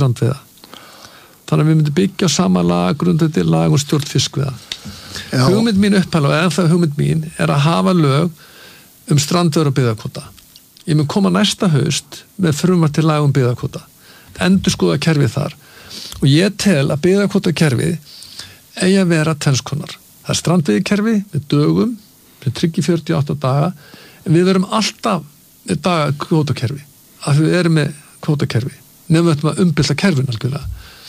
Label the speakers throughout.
Speaker 1: strandveiða. Þannig að við myndum byggja á sama grundvelli lag og stjórn fiskveiða. Hugmynd mín upphæla, eða það hugmynd mín að hafa lög strandveiðar og byggðakvóta. Ég mun koma næsta haust með frumvarp til lag byggðakvóta. Endurskoða kerfið þar. Og ég tel að byggðakvótakerfið eigi að vera tvennskonar. Það strandveiðikerfi með dögum, með tryggi 48 daga, en við verum alltaf með dagakvótakerfi, að við erum með kvótakerfi, nefnum við að umbylta kerfin algjörlega.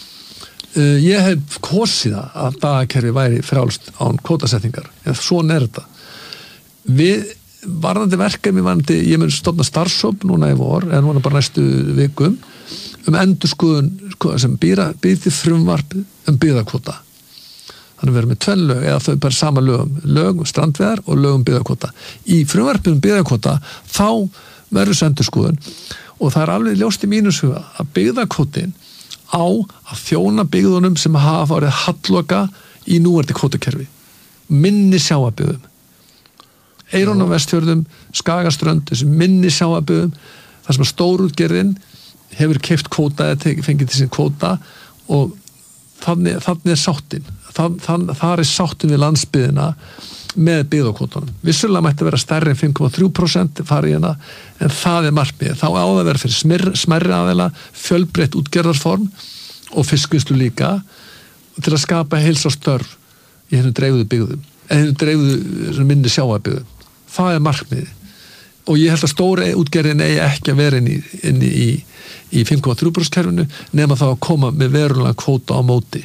Speaker 1: Ég hef kosið að dagakerfi væri frjálst án kvótasetningar, en svona þetta. Við varðandi verkefni, ég mun stofna starfshóp núna í vor, en núna bara næstu vikum, endurskoðun sem býr til frumvarp byggðakvóta. Þannig við erum með tvenn lög, eða þau bara sama lög strandveiðar og lög byggðakvóta. Í frumvarpinu byggðakvóta, þá verður endurskoðun, og það alveg ljóst í mínus huga að byggðakvótin á að þjóna byggðunum sem hafa orðið halloka í núverandi kvótakerfi. Minni sjávarbyggðum. Eyrún á Vestfjörðum, Skagaströnd, þessi minni sjávarbyggðum, þar sem að stórútgerðin hefur keypt kvóta eða fengið til sín kvóta, og þannig sáttin. Þar sáttin við landsbyggðina með byggðakvótanum. Vissulega mætti vera stærri en 5,3% fara í hana, en það markmiðið. Þá á að vera fyrir smærri aðeila, fjölbreytt útgerðarform og fiskvinnslu líka, til að skapa heilsástörf í hennu dreifðu byggðum, eða hennu dreifðu minni sjávarbyggðum. Það markmiðið. Og ég held að stóri útgerðin eigi ekki að vera inn í 5,3% kerfinu, nema þá að koma með verulega kvóta á móti.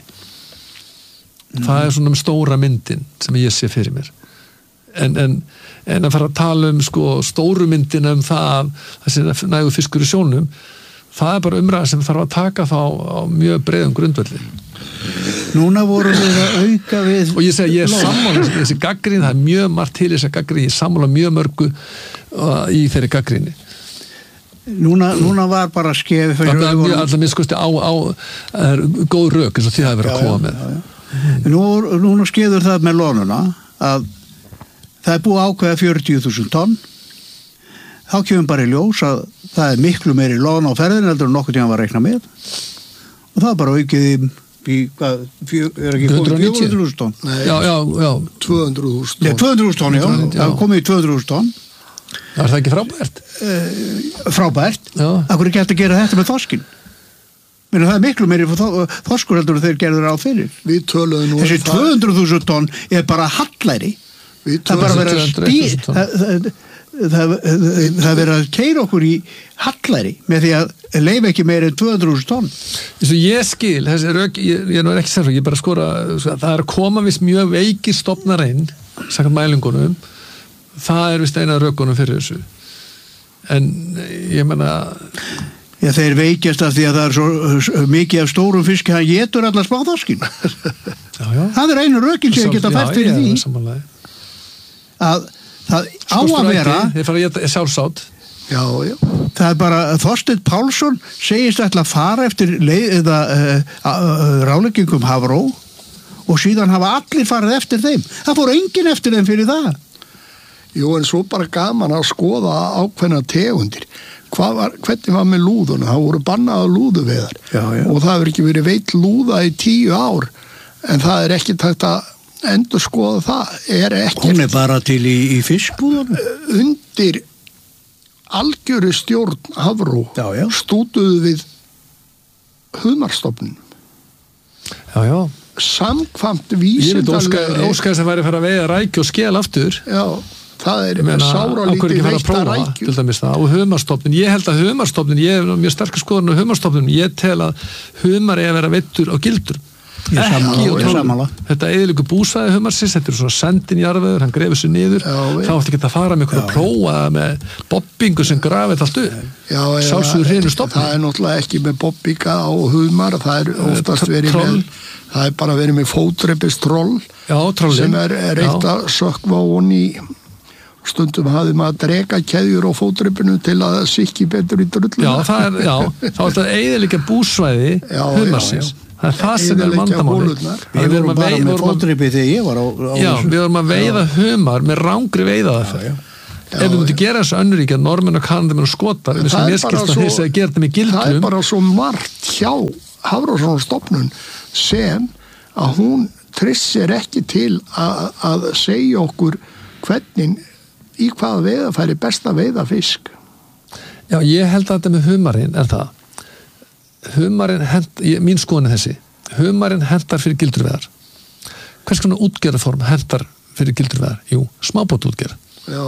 Speaker 1: Það svona stóra myndin sem ég sé fyrir mér. En að fara að tala stóru myndina það þessi nægu fiskur í sjónum, það bara umræða sem þarf að taka þá á mjög breiðum grundvelli.
Speaker 2: Núna voru við að auka við...
Speaker 1: Og ég segi, ég sammála þessi gagnrýni, það mjög margt til þessa gagnrýni, ég sammála mjög mörgu í þeirri gagnrýni.
Speaker 2: Núna var bara skef fyrir
Speaker 1: það mjög alltaf minnskosti á góð rök eins og því það hefur verið að koma með.
Speaker 2: Núna skeður það með lónuna að það búið ákveða 40.000 tonn. Þá kemur bara í ljós að það miklu meiri lón á ferðin heldur en nokkuð tíma var reikna með, og það bara aukið í hvað, ekki komið 400.000 tonn?
Speaker 1: Já,
Speaker 3: 200.000 tonn.
Speaker 2: 200.000 tonn, já, það komið í 200.000 tonn.
Speaker 1: Er það ekki frábært?
Speaker 2: Frábært? Akkur ekki hægt að gera þetta með þorskinn? Men það miklu meiri þorskur heldur þeir gerður á fyrir.
Speaker 3: Við töluðum nú
Speaker 2: þessi 200.000 tonn bara hallæri. Það bara verið það verið að keyra okkur í hallæri með því að leyfa ekki meiri en 200.000 tonn.
Speaker 1: Ég skil, þessi rök, ég nú ekki sérfrá, ég bara skora, það að koma vist mjög veikir stofnar inn, sagt mælingunum, það vist eina rökunum fyrir þessu. En ég menna...
Speaker 2: Já, þeir veikjast af því að það svo mikið af stórum fiski, hann getur allar smáþorskin. Það einu rökin sem ég geta fært fyrir því. Að það á að vera...
Speaker 1: Þeir fara að geta sjálfsátt.
Speaker 3: Já.
Speaker 2: Það bara, Þorsteinn Pálsson segist ætla að fara eftir ráðleggingum Hafró, og síðan hafa allir farið eftir þeim. Það fór enginn eftir þeim fyrir það.
Speaker 3: Jú, en svo bara gaman að skoða ákveðna tegundir. Hvernig var með lúðuna? Það voru bannaða lúðuveiðar.
Speaker 2: Já.
Speaker 3: Og það hefur ekki verið veitt lúða í 10 ár, en það ekki takt að endur skoða það.
Speaker 2: Hún bara til í fiskbúðunum.
Speaker 3: Undir algjöru stjórn Hafró stútuðu við Humarstofnunum.
Speaker 1: Já.
Speaker 3: Samkvæmt vísindalegri...
Speaker 1: Ég veit óskar sem væri að fara að veiða rækju og skel aftur.
Speaker 3: Já. Það sáralítið veitt að rækju.
Speaker 1: Og humarstofnun, ég held að humarstofnun, ég hef mjög sterkar skoðun á humarstofnun, ég tel að humar að vera veittur á gildur. Þetta eðilegu búsvæði humarsins, þetta svona sendinjarfiður, hann grefur sér niður, þá ætti ekki að fara með einhverju plóa með bobbingu sem grafið allt upp. Sjálfsögur hreinu stofnun.
Speaker 3: Það náttúrulega ekki með bobbinga á humar, það oftast verið með, það bara verið með fótreipistróll sem eitt að sökkva honi í. Stundum hafði maður að drega keðjur á fótreipinu til að sikki betur í drullu.
Speaker 1: Já, þá er það eðilega búsvæði humarsins. Það það sem vandamáli.
Speaker 2: Við vorum bara með fótreipi þegar ég var á
Speaker 1: Já, við vorum að veiða humar með rángri veiðaðaferð. ef við myndum gera þessu önnuríkja, Normenn og Kanadamenn og Skotar, eins og mér skilst að þeir segja að gera þetta með gildrum.
Speaker 3: Það bara svo margt hjá Hafrannsóknastofnun sem að hún trissir ekki til að segja okkur hvernig, í hvaða veiðarfæri best að veiða fisk.
Speaker 1: Já, ég held að þetta með humarinn það. Humarinn mín skoðun þessi. Humarinn hentar fyrir gildruveðar. Hvers konar útgerðarform hentar fyrir gildruveðar? Jú, smábátaútgerð.
Speaker 3: Já.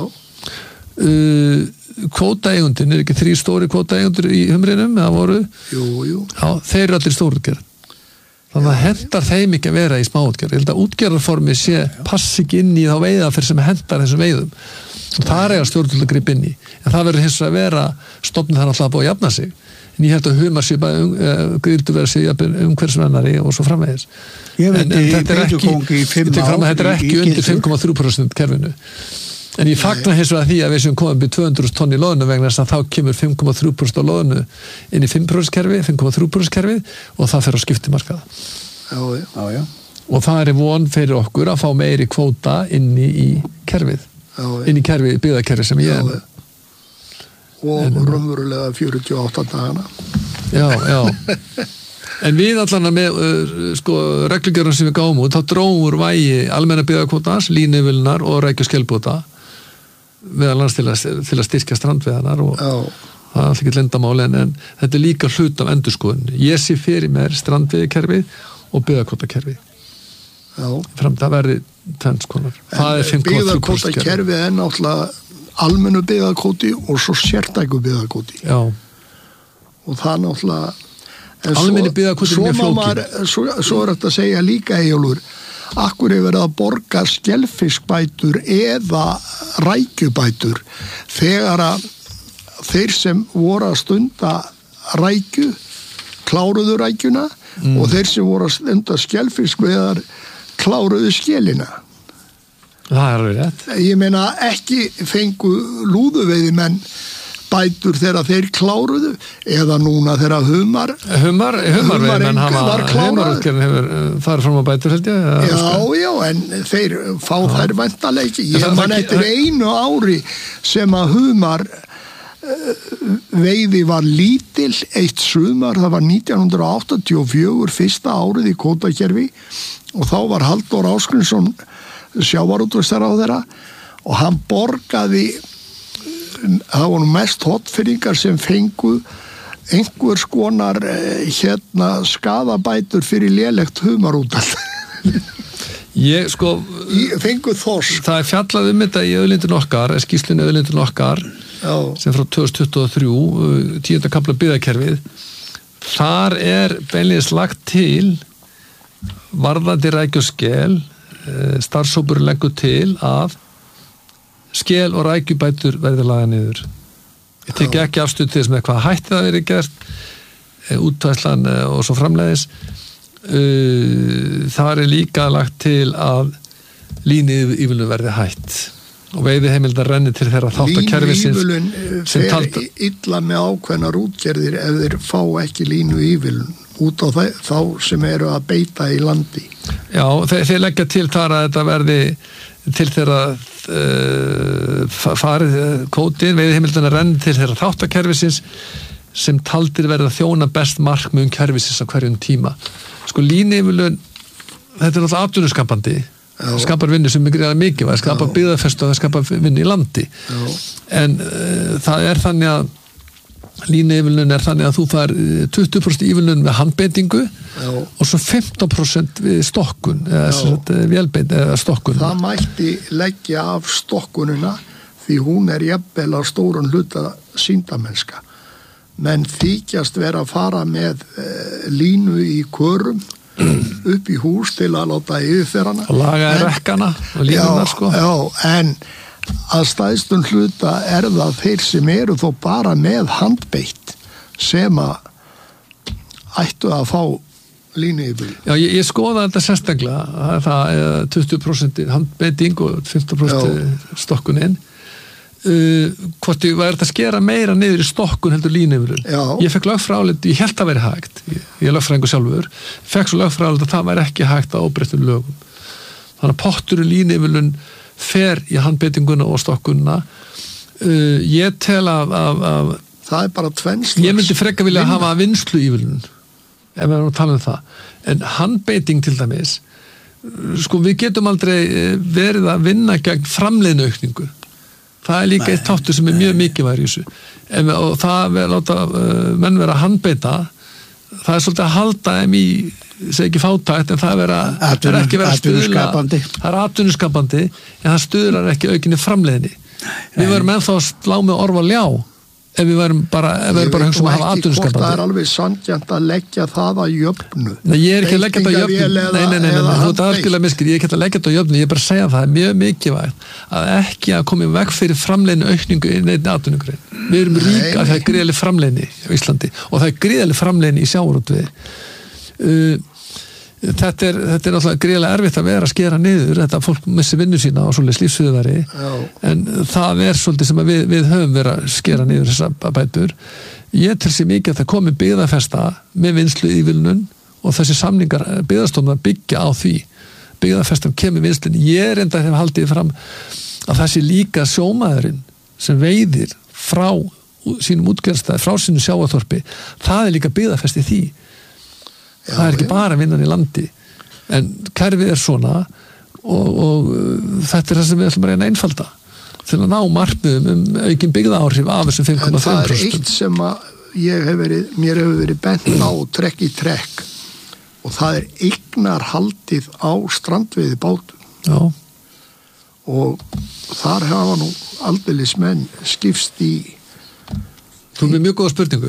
Speaker 1: Kvótaeigundir, ekki 3 stóri kvótaeigundir í humrinum, eða voru?
Speaker 3: Jú.
Speaker 1: Já, þeir eru allir stórútgerð. Þannig að hentar þeim ekki að vera í smáútgerð. Ég held að útgerðarformi passi ekki inn í þá veiðaferð sem hentar þessum veiðum. Og það er eiga stjórnvöld að gripa inn í. En það verður hins vegar að vera stofnun þar alltaf að búa að jafna sig. En ég held að humar sé bara gilduverð sé umhverfisvennari og svo framvegis.
Speaker 2: En þetta er
Speaker 1: ekki undir 5,3% kerfinu. En ég fagna hins vegar því að við séum komum við 200 tonn í loðnu vegna þess að þá kemur 5,3% á loðnu inn í 5% kerfi, 5,3% kerfið og það fer á skiptimarkaða.
Speaker 3: Já.
Speaker 1: Og það er von fyrir okkur að fá meiri kvóta inn í kerfið. Inn í kerfið, byggðakerfið sem ég er.
Speaker 3: Og raunverulega 48 dagana.
Speaker 1: Já. En við allan með reglugjörðum sem við gáum út, þá dróum vægi almenna byggðakvótans, línuvilnar og rækju skelbóta meðalans til að styrkja strandveðanar og það er alltaf ekki lendamáli en þetta er líka hlut af endurskoðun. Ég sé fyrir mér strandveðikerfið og byggðakvótakerfið. Það verði tvennskonar. Það er 5,3%
Speaker 3: byggðakvótakerfið er náttúrulega almennu byggðakvóti og svo sértæku byggðakvóti.
Speaker 1: Já.
Speaker 3: Og það náttúrulega
Speaker 1: almenni byggðakvóti er mjög flókin.
Speaker 3: Svo er þetta að segja líka Eyjólfur, akkur hefur verið að borga skelfiskbætur eða rækjubætur þegar að þeir sem voru að stunda rækju kláruðu rækjuna og þeir sem voru að stunda skelfiskveiðar kláruðu skelina.
Speaker 1: Það er alveg rétt.
Speaker 3: Ég meina ekki fengu lúðuveiðimenn bætur þegar þeir kláruðu eða núna þegar
Speaker 1: humarveiðmenn
Speaker 3: var kláruð.
Speaker 1: Humarútgerðin hefur farið fram á bætur held ég.
Speaker 3: Já, en þeir fá þær væntanlega ekki. Ég man eftir einu ári sem að humar veiði var lítil eitt sumar, það var 1984 fyrsta árið í kvótakerfi og þá var Halldór Ásgrímsson sjávarútvegsráðherra og hann borgaði, það voru mest hotfyrringar sem fengu einhvers konar skadabætur fyrir lélegt humarútald. Fengu þorsk.
Speaker 1: Það er fjallað þetta í auðlindin okkar, skýrslunni auðlindin okkar sem frá 2023 10. kafla byggðakerfið. Þar er beinleiðis lagt til varðandi rækju og skel, starfshópur leggur til að skel og rækjubætur verði lagað niður. Ég tek ekki afstöð til þess með hvað hætti það verið gert, útvæslan og svo framleiðis. Það er líka lagt til að línuívilnun verði hætt og veiðiheimildar renni til þeirra þáttakerfisins sem taldi
Speaker 3: illa með ákveðnar útgerðir ef þeir fá ekki línuívilnun út á þá sem eru að beita í landi.
Speaker 1: Já, þeir leggja til þar að þetta verði til þeirra farið kvótinn, veiðiheimildar renni til þeirra þáttakerfisins sem taldir verða þjóna best markmiðum kerfisins á hverjum tíma. Línuívilnun, þetta er alltaf atvinnuskapandi. Skapar vinnu sem er mikilvæg, skapar byggðafestu og það skapar vinnu í landi. En það er þannig að línuívilnun er þannig að þú fær 20% ívilnun með handbeitingu og svo 15% við stokkun eða stokkun.
Speaker 3: Það mætti leggja af stokkunina því hún er jafnvel á stórun hluta sýndamennska. Menn þykjast vera að fara með línu í körum upp í hús til að láta yfirferðana
Speaker 1: og laga rekkana og línunar
Speaker 3: en að stæðstun hluta er það þeir sem eru þó bara með handbeitt sem að ættu að fá línu yfir.
Speaker 1: Já, ég skoða þetta sérstaklega, það er 20% handbeiting og 15% stokkuninn. Hvort ég væri að skera meira niður í stokkun heldur línuívilnun. Ég fekk lögfræðilega, ég held að vera hægt, ég er lögfræðingur sjálfur, fekk svo lögfræðilega að það væri ekki hægt að óbreyttum lögum. Þannig að pottur línuívilnun fer í handbeitinguna og stokkunna Ég tel að
Speaker 3: það bara tvenns.
Speaker 1: Ég myndi frekar vilja hafa vinnslu ívilnun ef við erum að tala það. En handbeiting til dæmis, sko við getum aldrei verið að vinna gegn framleiðnaukningu. Það líka eitt þáttur sem mjög mikilvægur í þessu. Og það láta menn vera að handbeita, það svolítið að halda þeim í, segi ekki fátækt, en það er ekki verið að stuðla, það er atvinnuskapandi, en það stuðlar ekki aukinni framleiðni. Við verum ennþá að slá með orð og ljá, ef við verum bara hugsa að hafa atvinnuskapandi.
Speaker 3: Það er alveg sanngjarnt að leggja það að jöfnu.
Speaker 1: Nei, ég er ekki að leggja það að jöfnu. Nei, þú ert aðskilega miskir, ég er ekki að leggja það að jöfnu, ég er bara að segja það er mjög mikilvægt að ekki að koma í veg fyrir framleiðni aukningu í neinni atvinnugrein. Við erum rík að það er gríðarleg framleiðni á Íslandi og það er gríðarleg framleiðni í sjávarútvegi. Þetta er náttúrulega gríðarlega erfitt að vera að skera niður, þetta fólk missi vinnu sína og svolítið lífsviðurværi, en það er svolítið sem að við höfum verið að skera niður þessa bætur. Ég tel sér mikið að það komi byggðafesta með vinnslu ívilnun og þessi samningar byggðastofnunar byggja á því. Byggðafestan kemur vinslun. Ég er enda hef haldið fram að þessi líka sjómaðurinn sem veiðir frá sínum útgerðstæði, frá sínum sjávarþorpi, það er líka byggðafesti því. Það er ekki bara vinnan í landi, en kerfið er svona og þetta er það sem við ætlum að reyna að einfalda til að ná markmiðum aukin byggðaáhrif af þessum 5,3%.
Speaker 3: En það er eitt sem að mér hefur verið bent á trekk í trekk og það er eignarhaldið á strandveiði bátum.
Speaker 1: Já.
Speaker 3: Og þar hafa nú aldeilis menn skipst í.
Speaker 1: Þú með mjög góða spurningu.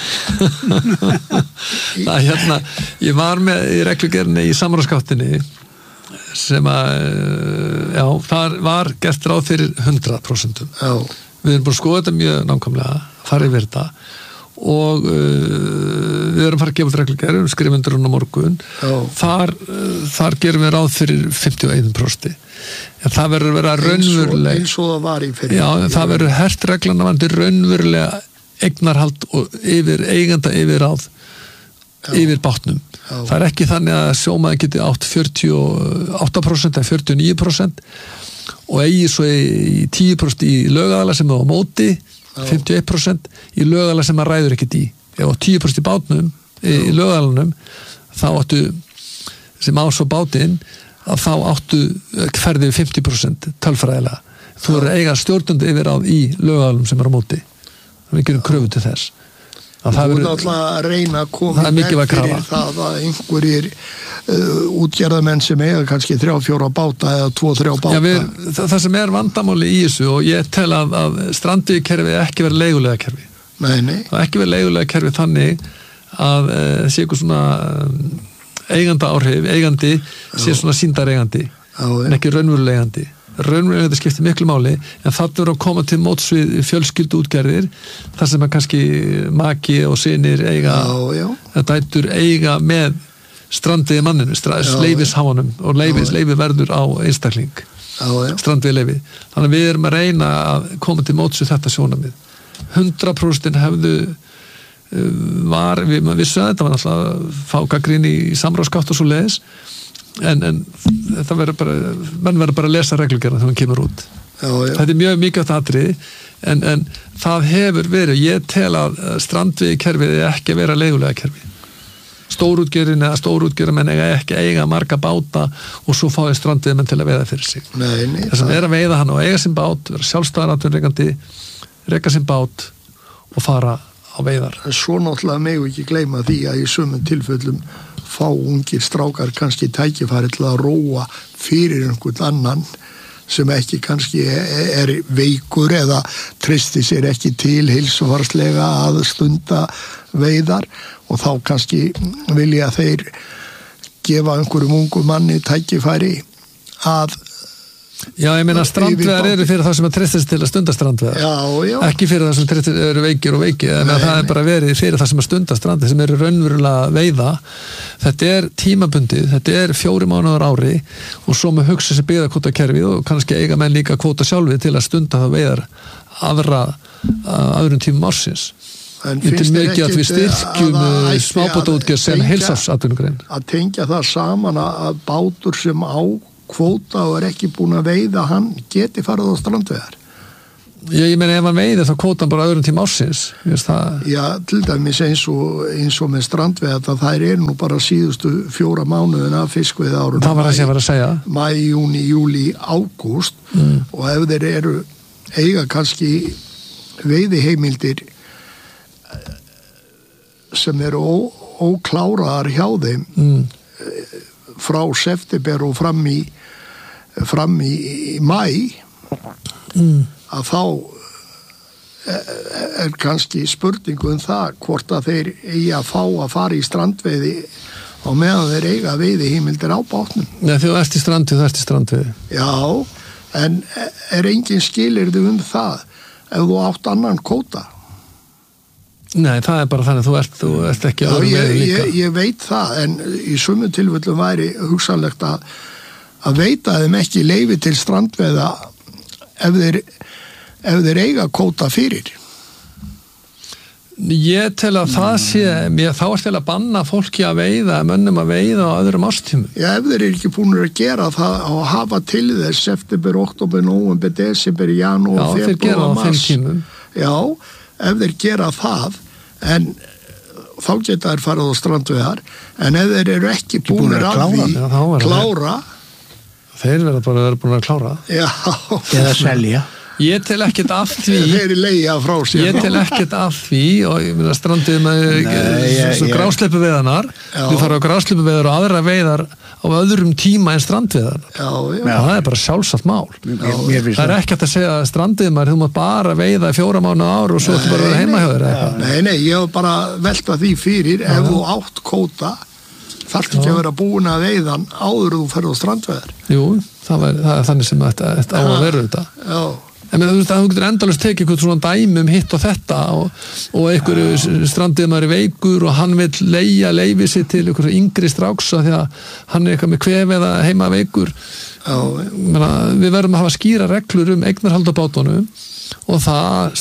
Speaker 1: Það ég var með í reglugerðinni í samráðsgáttinni sem að, þar var gert ráð fyrir 100%.
Speaker 3: Já.
Speaker 1: Við erum búin að skoða þetta mjög nákvæmlega, fara yfir þetta og við erum fara að gefa út reglugerð, skrifundur á morgun. Þar gerum við ráð fyrir 51%. En það verður að vera raunverulega.
Speaker 3: Eins og það var í fyrir.
Speaker 1: Já, það verður hert reglana vandi raunverulega eignarhald og eiganda yfirráð yfir bátnum.
Speaker 3: Já.
Speaker 1: Það er ekki þannig að sjómaður geti átt 48% eða 49% og eigi svo í 10% í lögaðala sem er á móti, 51% í lögaðala sem maður ræður ekkert í. Ef 10% í bátnum, í lögaðalanum, þá áttu sem á svo bátinn, að þá áttu ferðið 50% tölfræðilega. Þú eru eiga stjórnandi yfirráð í lögaðalum sem er á móti. Við gerum kröfu til þess.
Speaker 3: Það er alltaf að reyna að koma fyrir það að einhverjir útgerðamenn sem eiga kannski 3-4 báta eða 2-3 báta.
Speaker 1: Já, það sem er vandamáli í þessu og ég tel að strandveiðikerfi ekki verið leigulega kerfi.
Speaker 3: Nei.
Speaker 1: Það ekki verið leigulega kerfi þannig að sé eitthvað svona eigandi sé svona sýndareigandi en ekki raunverulega eigandi. Raunverulega þetta skiptir miklu máli en það verður að koma til móts við fjölskyldu útgerðir þar sem að kannski maki og synir eiga dætur eiga með strandveiði manninu, leifisháanum og leifi verður á einstakling strandveiði leifi. Þannig að við erum að reyna að koma til móts við þetta sjónamið. 100% hefðu við vissu að þetta var náttúrulega að fá gagnrýni í samráðsgátt og svo leiðis en þetta menn verður bara að lesa reglugerðina þegar hann kemur út. Þetta er mjög mikilvægt atriði en það hefur verið, ég tel að strandveiðikerfið er ekki að vera leigulega kerfi. Stórútgerðarmenn eiga marga báta og svo fá ég strandveiðimenn til að veiða fyrir sig. Þess að vera að veiða hann og eiga sinn bát, vera sjálfstæðan atvinnurekandi, reka sinn bát og fara á veiðar.
Speaker 3: Svo náttúrulega megu ekki gleyma því að í sumum tilfellum fá ungir strákar kannski tækifæri til að róa fyrir einhvern annan sem ekki kannski er veikur eða treysti sér ekki til heilsufarslega að stunda veiðar og þá kannski vilja þeir gefa einhverjum ungum manni tækifæri að
Speaker 1: Já, ég meina strandveðar eru fyrir það sem að treystast til að stunda strandveðar. Ekki fyrir það sem treystast eru veikir og veikir, en það er bara verið fyrir það sem að stunda strandveðar sem eru raunverulega veiða. Þetta er tímabundið, þetta er 4 mánuðar ári og svo með hugsa sér byggðakvótakerfið og kannski eiga menn líka kvóta sjálfið til að stunda það veiðar öðrum tímum ársins. Ég til mikið að við styrkjum smábátaútgerð sem heilsársatvinnugrein.
Speaker 3: Að tengja það saman að bátur sem á kvóta og er ekki búin að veiða hann geti farið á strandveðar
Speaker 1: Ég meina ef hann veiðir þá kvótan bara öðrum tíma ársins.
Speaker 3: Já, til dæmis eins og með strandveiða það nú bara síðustu 4 mánuðina fiskveiða árunum.
Speaker 1: Það var það sem ég var að segja.
Speaker 3: Maí, júní, júlí, ágúst og ef þeir eiga kannski veiðiheimildir sem ókláraðar hjá þeim frá september og fram í maí að þá kannski spurningu það hvort að þeir eigi að fá að fara í strandveiði og meðan þeir eiga veiðiheimildir á bátnum.
Speaker 1: Nei, þegar þú ert í strandveiði.
Speaker 3: Já, en engin skilyrði það ef þú átt annan kvóta?
Speaker 1: Nei, það bara þannig að þú ert ekki öðrum veiði líka.
Speaker 3: Ég veit það, en í sumum tilfellum væri hugsanlegt að veita þeim ekki leyfi til strandveiða ef þeir eiga kvóta fyrir.
Speaker 1: Ég tel að það sé, þá til að banna fólki að veiða, mönnum að veiða á öðrum árstímum.
Speaker 3: Já, ef þeir ekki búin að gera það og hafa til þess september, október, nóvember, desember, janúar, febrúar, mars. Já, ef þeir gera það, en þá geta þeir farið á strandveiðar, en ef þeir eru ekki búin að klára,
Speaker 1: þeir verða bara að vera búin að klára.
Speaker 3: Já.
Speaker 2: Eða selja.
Speaker 1: Ég tel ekkert af því.
Speaker 3: Þeir leigja frá sér.
Speaker 1: Ég tel ekkert af því og ég meina strandið með grásleppuveiðarnar. Við fara á grásleppuveiðar og aðra veiðar á öðrum tíma en strandveiðar.
Speaker 3: Já.
Speaker 1: Það bara sjálfsagt mál. Það ekki að segja að strandið maður, þú mátt bara veiða í 4 mánuði á ári og svo þú bara vera heima hjá þér eitthvað.
Speaker 3: Nei, ég hef bara velta því fyrir ef þú átt kvóta þarf ekki að vera búin að veiðan áður þú ferð á strandveiðar.
Speaker 1: Jú, það er þannig sem þetta á að vera þetta.
Speaker 3: Já.
Speaker 1: En þú getur endalaust tekið eitthvað svona dæmi hitt og þetta og einhverju strandið maður veikur og hann vil leyfi sig til einhverju yngri stráksa því að hann eitthvað með kvef eða heima veikur. Við verðum að hafa skýra reglur eignarhald á bátunum og það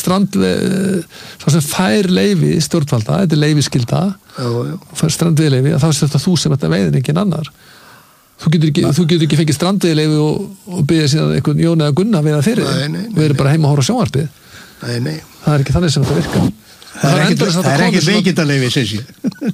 Speaker 1: sá sem fær leyfi stjórnvalda, þetta leyfiskylda, fær strandveiðleyfi, þá er þetta þú sem þetta veiðir engin annar. Þú getur ekki fengið strandveiðileyfi og byggja síðan einhvern Jón eða Gunna veiða fyrir og eru bara heima að horfa á sjónvarpið.
Speaker 3: Nei.
Speaker 1: Það er ekki þannig sem þetta virkar.
Speaker 2: Það er ekki veikindaleyfi, segir ég.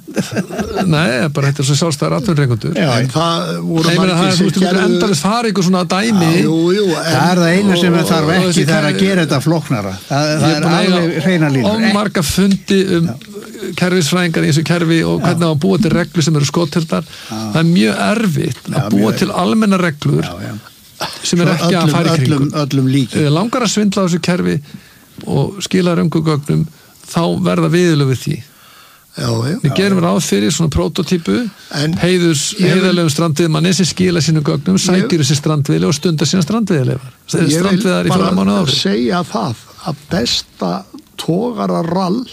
Speaker 1: Nei, bara þetta svo sjálfstæðar atvinnurekendur.
Speaker 3: En það voru margir
Speaker 1: sem gerðu... Þú endalaust fara ykkur svona dæmi.
Speaker 2: Jú, það er það eina sem þarf ekki, það er að gera þetta flóknara. Það er alveg hreina línur.
Speaker 1: Marga fundi kerfisfræðingar í þessu kerfi og hvernig að búa til reglur sem eru skothildar. Það er mjög erfitt að búa til almenna reglur sem er ekki að fara í kringum.
Speaker 2: Öllum líki.
Speaker 1: Langar að svindla á þessu kerfi og skila gögnum, þá verða viðurlög við því. Við gerum ráð fyrir svona prototípu, heiðarlegum strandveiðmanni sem skila sínum gögnum, sækir þessi strandveiði og stundar sína strandveiðilegar.
Speaker 3: Ég vil bara segja það að besta togararall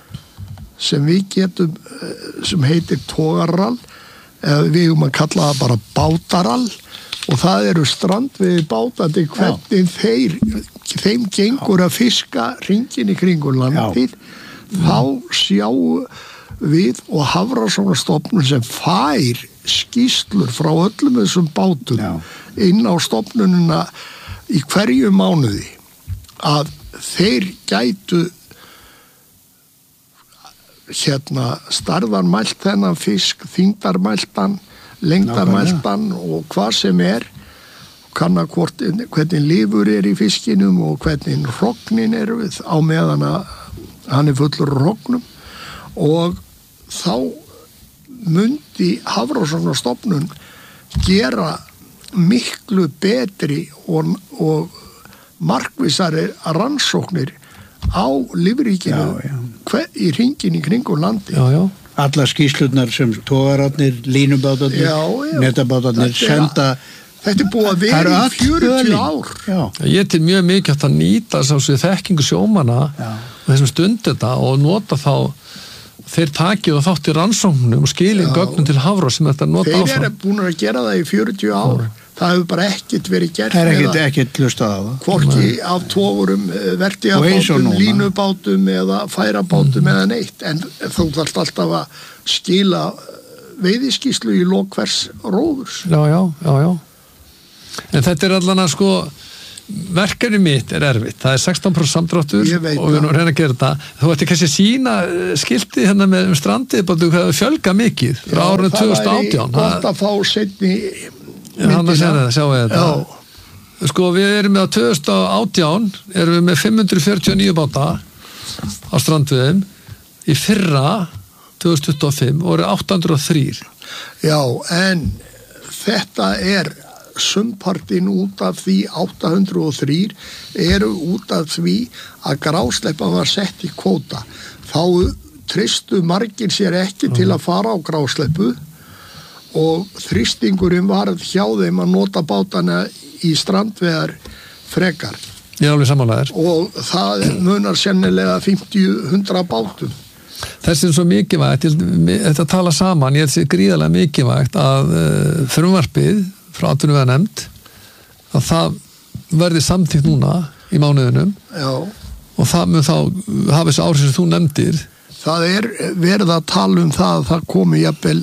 Speaker 3: sem við getum, sem heitir togararall, við að kalla það bara bátarall, og það eru strandveiði bátandi hvernig þeim gengur að fiska hringinn í kringur landið. Þá sjáum við og Hafrannsóknastofnun sem fær skýrslur frá öllum þessum bátum inn á stofnunina í hverju mánuði að þeir gætu stærðarmælt þennan fisk, þyngdarmæltan, lengdarmæltan og hvað sem kanna hvernig lifur í fiskinum og hvernig hrognin við á meðan að hann fullur hrognum og þá mundi Hafrannsóknastofnun gera miklu betri og markvissari rannsóknir á lífríkinu í hringinn í kringum landi.
Speaker 2: Allar skýrslurnar sem togararnir, línubátarnir, netabátarnir senda.
Speaker 3: Þetta búið að vera í 40 ár.
Speaker 1: Ég til mjög mikið að nýta þekkingu sjómanna og þessum stund þetta og nota þá þeir takið og þátt í rannsóknum og skilin gögnum til Hafró sem þetta nota áfram.
Speaker 3: Þeir eru búin að gera það í 40 ár. Það hefur bara ekkert verið gert.
Speaker 2: Það er ekkert hlustað á það.
Speaker 3: Hvorki af togurum, vertíðabátum, línubátum eða færabátum eða neitt. En þú þarft alltaf að skila veiðiskýrslu í lok hvers róðurs.
Speaker 1: Já. En þetta allan að verkefni mitt erfitt, það 16% samdráttur og við erum að reyna að gera þetta. Þú ætti kannski sína skilti hérna með strandið, bara þú fjölga mikið frá árinu 2018.
Speaker 3: Það væri gott að fá seinni
Speaker 1: myndina. Sjáu þetta. Sko, við erum með 2018 erum við með 549 báta á strandveiðum, í fyrra 2025 voru 803.
Speaker 3: Já, en þetta sumpartinn út af því 803 eru út af því að grásleppa var sett í kvóta. Þá tristu margir sér ekki til að fara á grásleppu og þrýstingurinn var hjá þeim að nota bátana í strandveðar frekar.
Speaker 1: Ég alveg sammálaður.
Speaker 3: Og það munar sennilega 50-100 bátum.
Speaker 1: Þessi svo mikilvægt, þetta tala saman, ég sé gríðarlega mikilvægt að frumvarpið frá atvinnuveganefnd að það verði samþykkt núna í mánuðinum.
Speaker 3: Já. Og
Speaker 1: það mun þá hafa þessi áhrif sem þú nefndir.
Speaker 3: Það verið að tala það að það komi jafnvel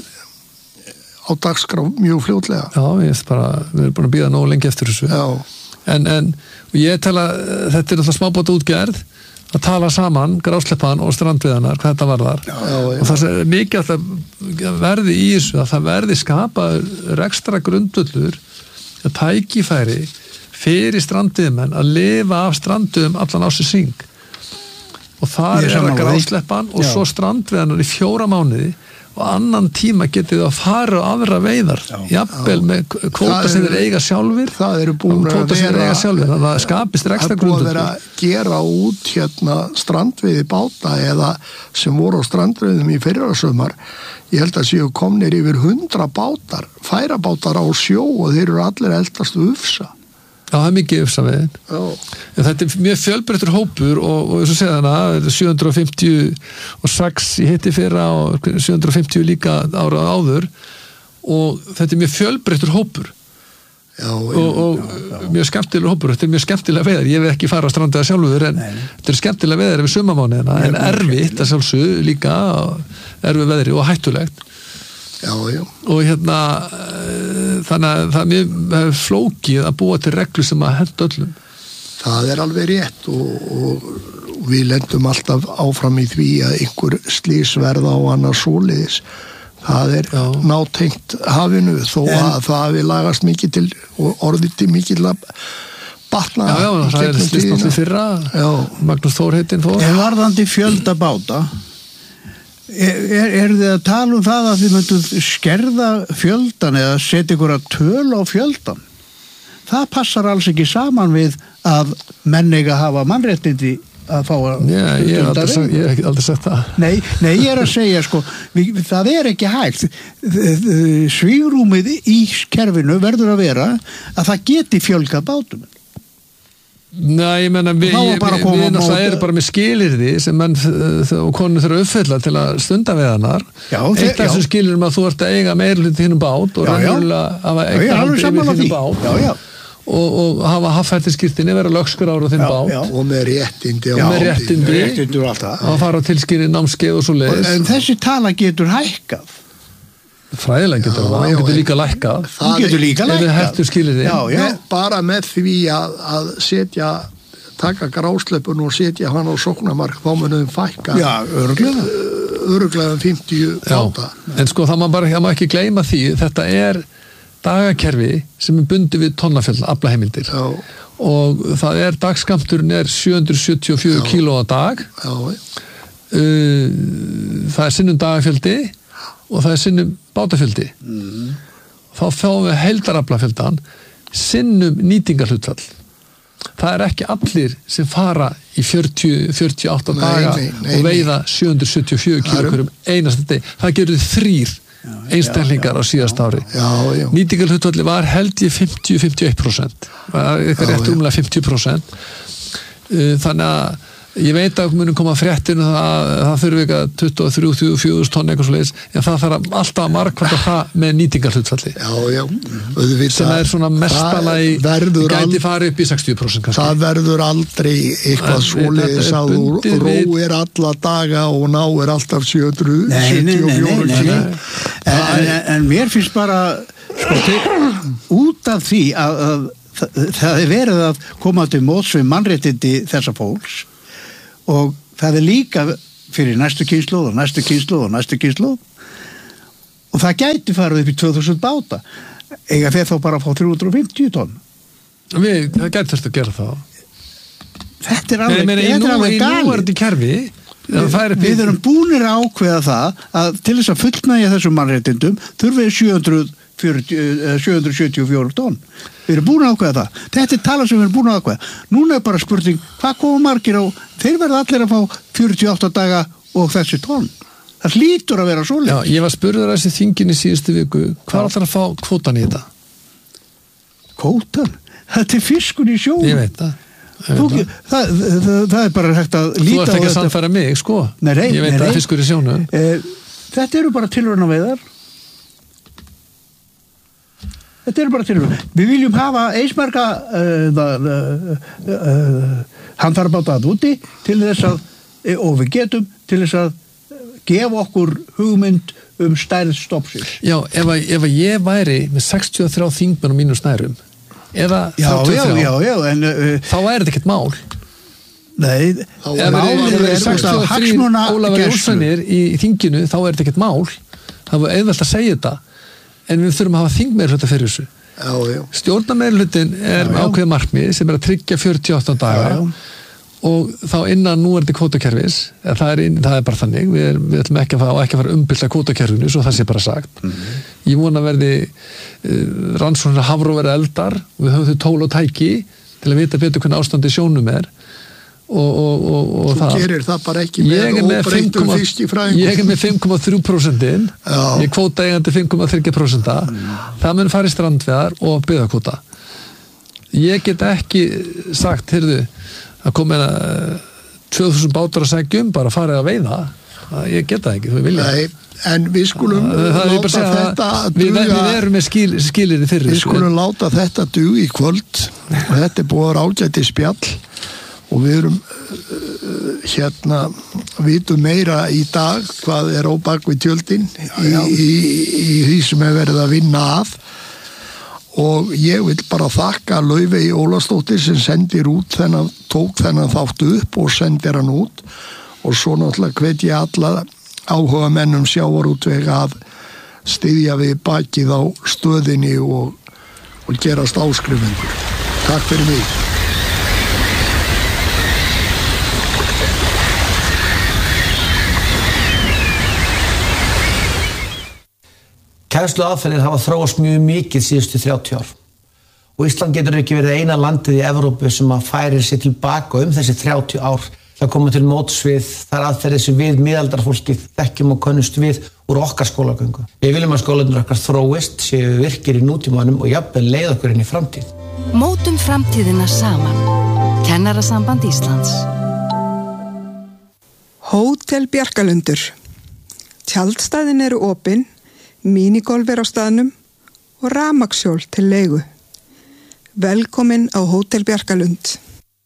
Speaker 3: á dagskrá mjög fljótlega.
Speaker 1: Já, við erum búin að bíða nógu lengi eftir þessu.
Speaker 3: Já.
Speaker 1: En ég tala, þetta alltaf smábáta útgerð að tala saman grásleppan og strandveiðarnar hvað þetta varðar. Og það mikið að verði í þessu að það verði skapaður ekstra grundvöllur að tækifæri fyrir strandveiðmenn að lifa af strandveiðum allan ásins hring. Og það að grásleppan og svo strandveiðarnar í 4 mánuði og annan tíma getið að fara á aðra veiðar, jafnvel með kvóta sem þeir eiga sjálfur.
Speaker 3: Það eru búin að
Speaker 1: vera þannig að það skapist ekstra grundvöllur.
Speaker 3: Það er búin að gera út strandveiði báta eða sem voru á strandveiðum í fyrrasumar. Ég held að séu komnir yfir 100 bátar, færabátar á sjó og þeir eru allir eldast ufsa.
Speaker 1: Já, það mikið ufsaveiðin. En þetta mjög fjölbreyttur hópur og eins og segja hana, 756 í hitti fyrra og 750 líka ára áður og þetta mjög fjölbreyttur hópur. Og mjög skemmtilegur hópur, þetta mjög skemmtilega veiðar. Ég vil ekki fara á strandaða sjálfur en þetta skemmtilega veiðar yfir sumarmánuðina en erfitt að sjálfsögðu líka erfið veðri og hættulegt.
Speaker 3: Já.
Speaker 1: Og þannig að það er flókið að búa til reglu sem að henda öllum.
Speaker 3: Það alveg rétt og við lendum alltaf áfram í því að einhver slys verða á annars svoleiðis. Það nátengt hafinu þó að það hafi lagast mikið til og orðið til mikið að batna.
Speaker 1: Já, það slys náttúrulega fyrra. Magnús Þór heitinn fór.
Speaker 2: En varðandi fjölda báta þið að tala það að þið myndu skerða fjöldan eða setja ykkur að töl á fjöldan? Það passar alls ekki saman við að menn eiga að hafa mannréttindi að fá að
Speaker 1: ég hef aldrei sagt það.
Speaker 2: Nei, ég að segja sko, það ekki hægt. Svígrúmið í kerfinu verður að vera að það geti fjölgað bátum.
Speaker 1: Nei, ég menna við náttúrulega erum bara með skilyrði sem menn og konur þurfa að uppfylla til að stunda veiðarnar. Eitt af þessum skilyrðum að þú ert að eiga meirhluti þínum bát og raunverulega hafa eignarhald yfir þínum bát og hafa haffættiskírteini, vera lögskur ára þinn bát
Speaker 3: og með réttindi
Speaker 2: og allt það
Speaker 1: og fara á tilskilin námskeið og svo leiðis.
Speaker 2: En þessi tala getur hækkað.
Speaker 1: Fræðilega getur það, hann getur líka lækkað.
Speaker 2: Hann getur líka lækkað.
Speaker 3: Bara með því að taka grásleppun og setja hann á sóknarmark, þá munum fækka.
Speaker 2: Já,
Speaker 3: örugglega 50 báta.
Speaker 1: En sko, það má ekki gleyma því, þetta dagakerfi sem bundið við tonnafjöld, aflaheimildir. Og það dagskammturinn 774 kíló á dag. Það sinnum dagafjöldi og það sinnum bátafjöldi. Þá fáum við heildaraflafjöldan sinnum nýtingarhlutfall. Það ekki allir sem fara í 48 daga og veiða 774 kíló hverjum einasta deg. Það gerur 3 einstaklingar á síðast ári. Nýtingarhlutfalli var held ég 50-51%. Eitthvað rétt rúmlega 50%. Þannig að ég veit að munum koma fréttinu það þurfi eitthvað 23-24 tonn eitthvað svo leiðis, en það þarf alltaf að margfalda það með nýtingarhlutfalli. Sem svona mestalagi gæti fara upp í 60% kannski.
Speaker 3: Það verður aldrei eitthvað svo leiðis að þú róir alla daga og náir alltaf 774 kíló.
Speaker 2: En mér finnst bara út af því að það verið að koma til móts við mannréttindi þessa fólks og það líka fyrir næstu kynslóð og næstu kynslóð og næstu kynslóð og það gæti farið upp í 2000 báta eiga þeir þá bara að fá 350 tonn.
Speaker 1: Það gæti þurft að gera það.
Speaker 2: Þetta er alveg
Speaker 1: galið. Kerfi,
Speaker 2: við erum búnir að ákveða það að til þess að fullnægja þessum mannréttindum þurfið 774 tonn. Við erum búin að ákveða það. Þetta er tala sem við erum búin að ákveða. Núna er bara spurning, hvað koma margir á? Þeir verða allir að fá 48 daga og þessi tonn. Það hlýtur að vera svoleiðis.
Speaker 1: Já, ég var spurður að þessi þingin í síðustu viku, hvað ætlar að fá kvótan í þetta?
Speaker 2: Kvótan? Þetta er fiskun í sjónum.
Speaker 1: Ég veit það.
Speaker 2: Það er bara hægt að líta á þetta.
Speaker 1: Þú ert ekki að sannfæra mig, sko.
Speaker 2: Nei,
Speaker 1: ég veit að fiskur í sjónum.
Speaker 2: Þetta eru bara tilraunaveiðar. Við viljum hafa eismarga handfærabáta að úti til þess að, og við getum til þess að gefa okkur hugmynd stærð stofnsins.
Speaker 1: Já, ef ég væri með 63 þingmenn á mínum snærum eða 33,
Speaker 2: en
Speaker 1: þá væri þetta ekkert mál.
Speaker 2: Nei,
Speaker 1: ef 63 Ólafur Jónssonar í þinginu, þá er þetta ekkert mál. Það var auðvelt að segja þetta, en við þurfum að hafa þingmeirihluta fyrir þessu. Stjórnarmeirihlutin er ákveðið markmið sem er að tryggja 48 daga og þá innan núverandi kvótakerfis, það er bara þannig, við ætlum ekki að fara umbylta kvótakerfinu, svo það sé bara sagt. Ég vona að verði rannsóknir Hafró verið eldar, við höfum þau tól og tæki til að vita betur hvernig ástandi sjónum er og
Speaker 3: þú gerir það bara ekki með óbreyttum fiskifræðingum.
Speaker 1: Ég er með 5,3%, ég kvóta eigandi 5,3%, það mun fara í strandveðar og byggðakvóta. Ég get ekki sagt, heyrðu, að koma 2000 bátar að segjum, bara farið að veiða. Ég get það ekki, þú vilja.
Speaker 3: Nei, en við skulum láta þetta duga.
Speaker 1: Við erum með skilir í fyrir.
Speaker 3: Við skulum láta þetta duga í kvöld. Þetta er búið ágæti spjall og við erum vitum meira í dag hvað er á bak við tjöldin í því sem er verið að vinna að. Og ég vil bara þakka Laufey Ólafsdóttir sem tók þennan þáttu upp og sendir hann út og svo náttúrulega hvet ég alla áhuga mennum sjávarútveg að styðja við bakið á stöðinni og gerast áskrifendur. Takk fyrir mig.
Speaker 4: Kennsluaðferðir hafa þróast mjög mikið síðustu 30 ár og Ísland getur ekki verið eina landið í Evrópu sem að færir sér tilbaka þessi 30 ár til að koma til móts við þær aðferðir sem við miðaldarfólkið þekkjum og könnumst við úr okkar skólagöngu. Við viljum að skólarnir okkar þróist, séu virkir í nútímanum og jafnvel leið okkur inn í framtíð.
Speaker 5: Mótum framtíðina saman. Kennarasamband Íslands.
Speaker 6: Hótel Bjarkalundur. Tjaldstæðin eru opin, mínigolf er á staðnum og rafmagnshjól til leigu. Velkomin á Hótel Bjarkalund.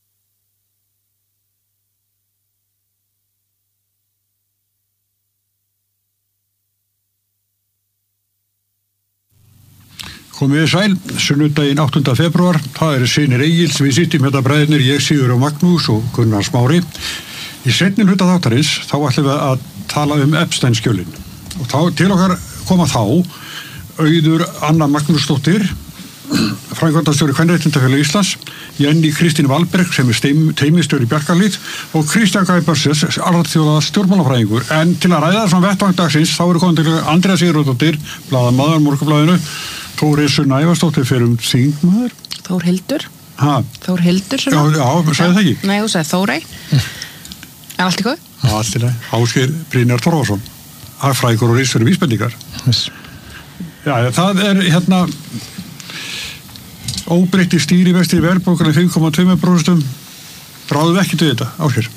Speaker 7: Komið þið sæl, sunnudaginn 8. febrúar, það eru synir Egils, við sittum hérna bræðinir, ég Sigur og Magnús og Gunnar Smári. Í seinni hluta þáttarins þá ætlum við að tala Epstein-skjölin og til okkar koma þá Auður Anna Magnúsdóttir, framkvæmdastjóri Kvenréttindafélag Íslands, Jenny Kristín Valberg sem er teymistjóri Bjarkarhlíð og Kristján Gæi Börses, alþjóða stjórnmálafræðingur. En til að ræða svona vettvang dagsins þá eru komin til Andrea Sigurðardóttir, blaðamaður Morgunblaðinu, Þórey Sunna Ævarsdóttir fyrir þingmaður.
Speaker 8: Þórhildur.
Speaker 7: Þórhildur Sunna. Já, sagði það ekki?
Speaker 8: Nei, þú sagði Þórey. Er allt í góð?
Speaker 7: Já, allt í lagi. Ásgeir Brynjar Þórðarsson, hagfræðingur og ritstjóri vísbendingar. Já, það er óbreytti stýrivextir í verðbólgunni 5,2%. Bráðum ekki til þetta, Ásgeir?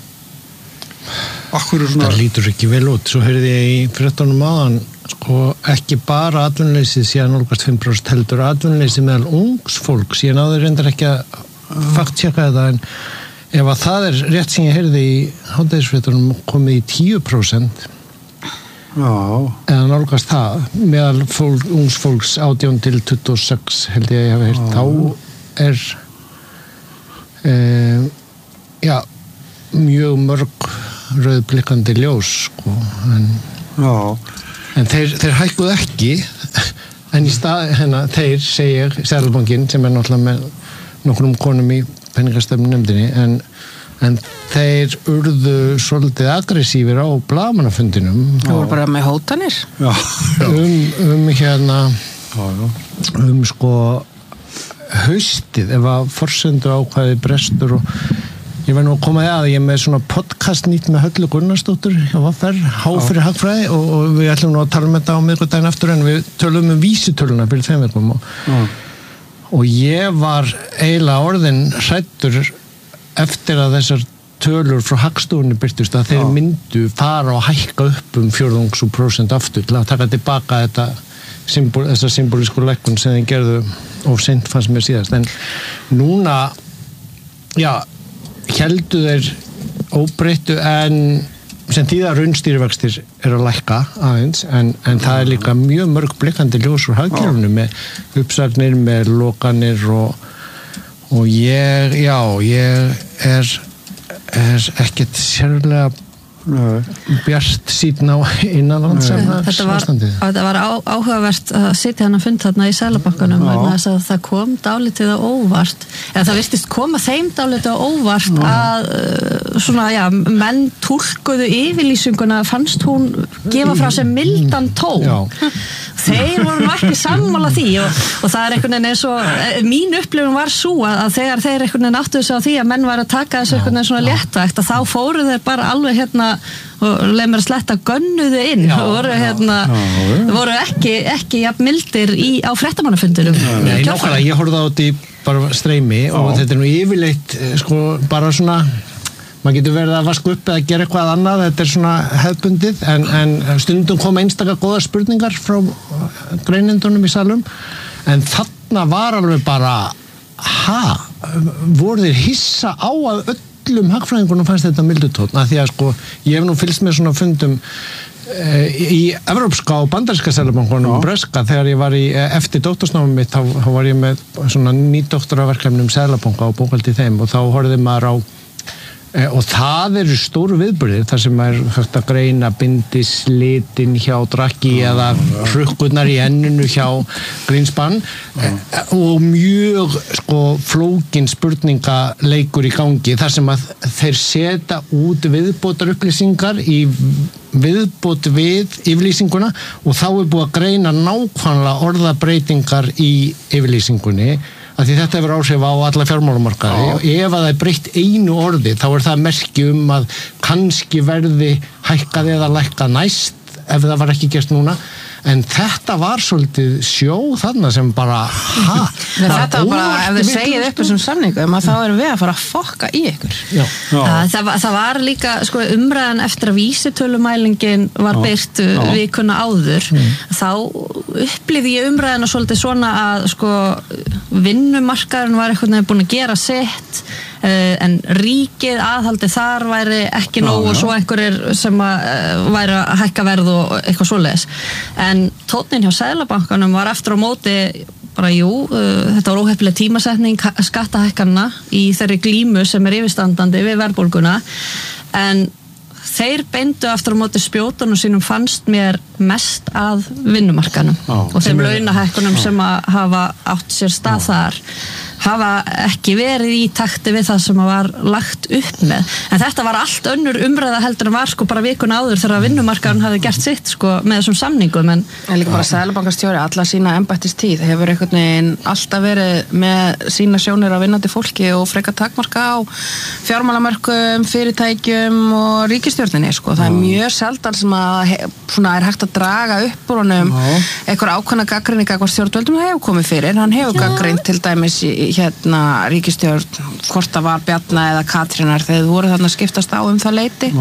Speaker 9: Það lítur ekki vel út. Svo heyrði ég í fréttunum áðan, ekki bara atvinnuleysið síðan nálgast 5% heldur atvinnuleysið meðal ungs fólks. Ég náði reyndar ekki að fakttjekka þetta, en ef að það er rétt sem ég heyrði í hádegisfréttunum komið í 10%, eða nálgast það meðal ungs fólks 18 til 26 held ég hafi heyrt, þá mjög mörg rauðblikkandi ljós sko, en þeir hækkuðu ekki en í stað þeir segir Seðlabankinn sem náttúrulega með nokkrum konum í peningastefnunefndinni en þeir urðu svolítið aggressífir á blaðamannafundinum
Speaker 8: það voru bara með hótanir
Speaker 9: sko haustið ef að forsendu ákvæði brestur og ég verð nú að koma að ég er með svona podcast nýtt með Höllu Gunnarsdóttur hjá VR, Há fyrir hagfræði og við ætlum nú að tala um þetta á miðvikudaginn aftur en við tölum vísitöluna fyrir 2 vikum og ég var eiginlega orðinn hræddur eftir að þessar tölur frá Hagstofunni birtust að þeir myndu fara og hækka upp 4% aftur til að taka tilbaka þessa symbolísku lækkun sem þeir gerðu of seint fannst mér síðast en núna héldu þeir óbreyttu en sem þýðar raunstýrivextir að lækka aðeins en það líka mjög mörg blikkandi ljós úr hagkerfinu með uppsagnir, með lokanir og ég er ekkert sérlega bjart síðan á innanlandsafna
Speaker 10: Þetta var áhugavert að sitja hann að fund þarna í Seðlabankanum vegna þess að það kom dálítið á óvart eða það virtist koma þeim dálítið á óvart að menn túlkuðu yfirlýsinguna fannst hún gefa frá sér mildan tón þeir voru nú ekki sammála því og það er einhvern veginn eins og mín upplifun var svo að þegar þeir einhvern veginn áttuðu sig á því að menn var að taka þessu einhvern veginn svona léttvægt að þá fóru þeir bara alveg og leið mér að sletta gönnuðu inn og voru ekki jafn mildir á fréttamannafundinum
Speaker 9: Nei, nákvæmlega, ég horfði á þetta í bara streymi og þetta nú yfirleitt sko bara svona maður getur verið að vaska upp eða gera eitthvað annað þetta svona hefðbundið en stundum koma einstaka góðar spurningar frá greinendunum í salum en þarna var alveg bara voru þeir hissa á að öllum hagfræðingunum fannst þetta mildutónn að því að sko ég hef nú fylgst með svona fundum í evrópska og bandaríska seðlabankunum breska þegar ég var eftir doktorsnámið mitt þá var ég með svona nýdoktoraverkefni seðlabanka og bókaldi þeim og þá horfði maður á og það eru stóru viðburðir þar sem er hægt að greina bindislitin hjá Draghi eða hrukkurnar í enninu hjá Greenspan og mjög sko flókin spurningaleikur í gangi þar sem að þeir setja út viðbótar upplýsingar í viðbót við yfirlýsinguna og þá er búið að greina nákvæmlega orðabreytingar í yfirlýsingunni að því þetta hefur áhrif á alla fjármálamarkaði og ef að það er breytt einu orði þá er það merki að kannski verði hækkað eða lækkað næst ef það var ekki gert núna en þetta var svolítið sjó þarna sem bara
Speaker 8: þetta var bara, ef þið segið upp þessum samningum að þá erum við að fara að fokka í ykkur
Speaker 10: það var líka sko, umræðan eftir að vísitölumælingin var birt vikuna áður þá upplifði ég umræðina svolítið svona að sko, vinnumarkaðurinn var einhvern veginn búin að gera sitt en ríkið aðhaldi þar væri ekki nóg og svo einhverjir sem væri að hækka verð og eitthvað svoleiðis en tónninn hjá Seðlabankanum var eftir á móti bara þetta var óheppileg tímasetning skattahækkanna í þeirri glímu sem er yfirstandandi við verðbólguna en þeir beindu aftur á móti spjótunum sínum fannst mér mest að vinnumarkanum og þeim launahækkunum sem að hafa átt sér stað þar hafa ekki verið í takti við það sem var lagt upp með en þetta var allt önnur umræða heldur en var sko bara vikuna áður þegar vinnumarkaðurinn hafði gert sitt sko með þessum samningum en
Speaker 8: líka bara Seðlabankastjóri alla sína embættistíð hefur einhvern veginn alltaf verið með sína sjónir á vinnandi fólki og frekar takmarka á fjármálamörkum, fyrirtækjum og ríkisstjórninni sko það er mjög sjaldan sem að svona er hægt að draga upp úr honum einhver ákveðna gagnrýning hvað stjórnvöldum hefur komið fyrir hann hefur gagnrýnt til dæmis ríkisstjórn hvort það var Bjarna eða Katrínar þegar þú voru þarna að skiptast á það leyti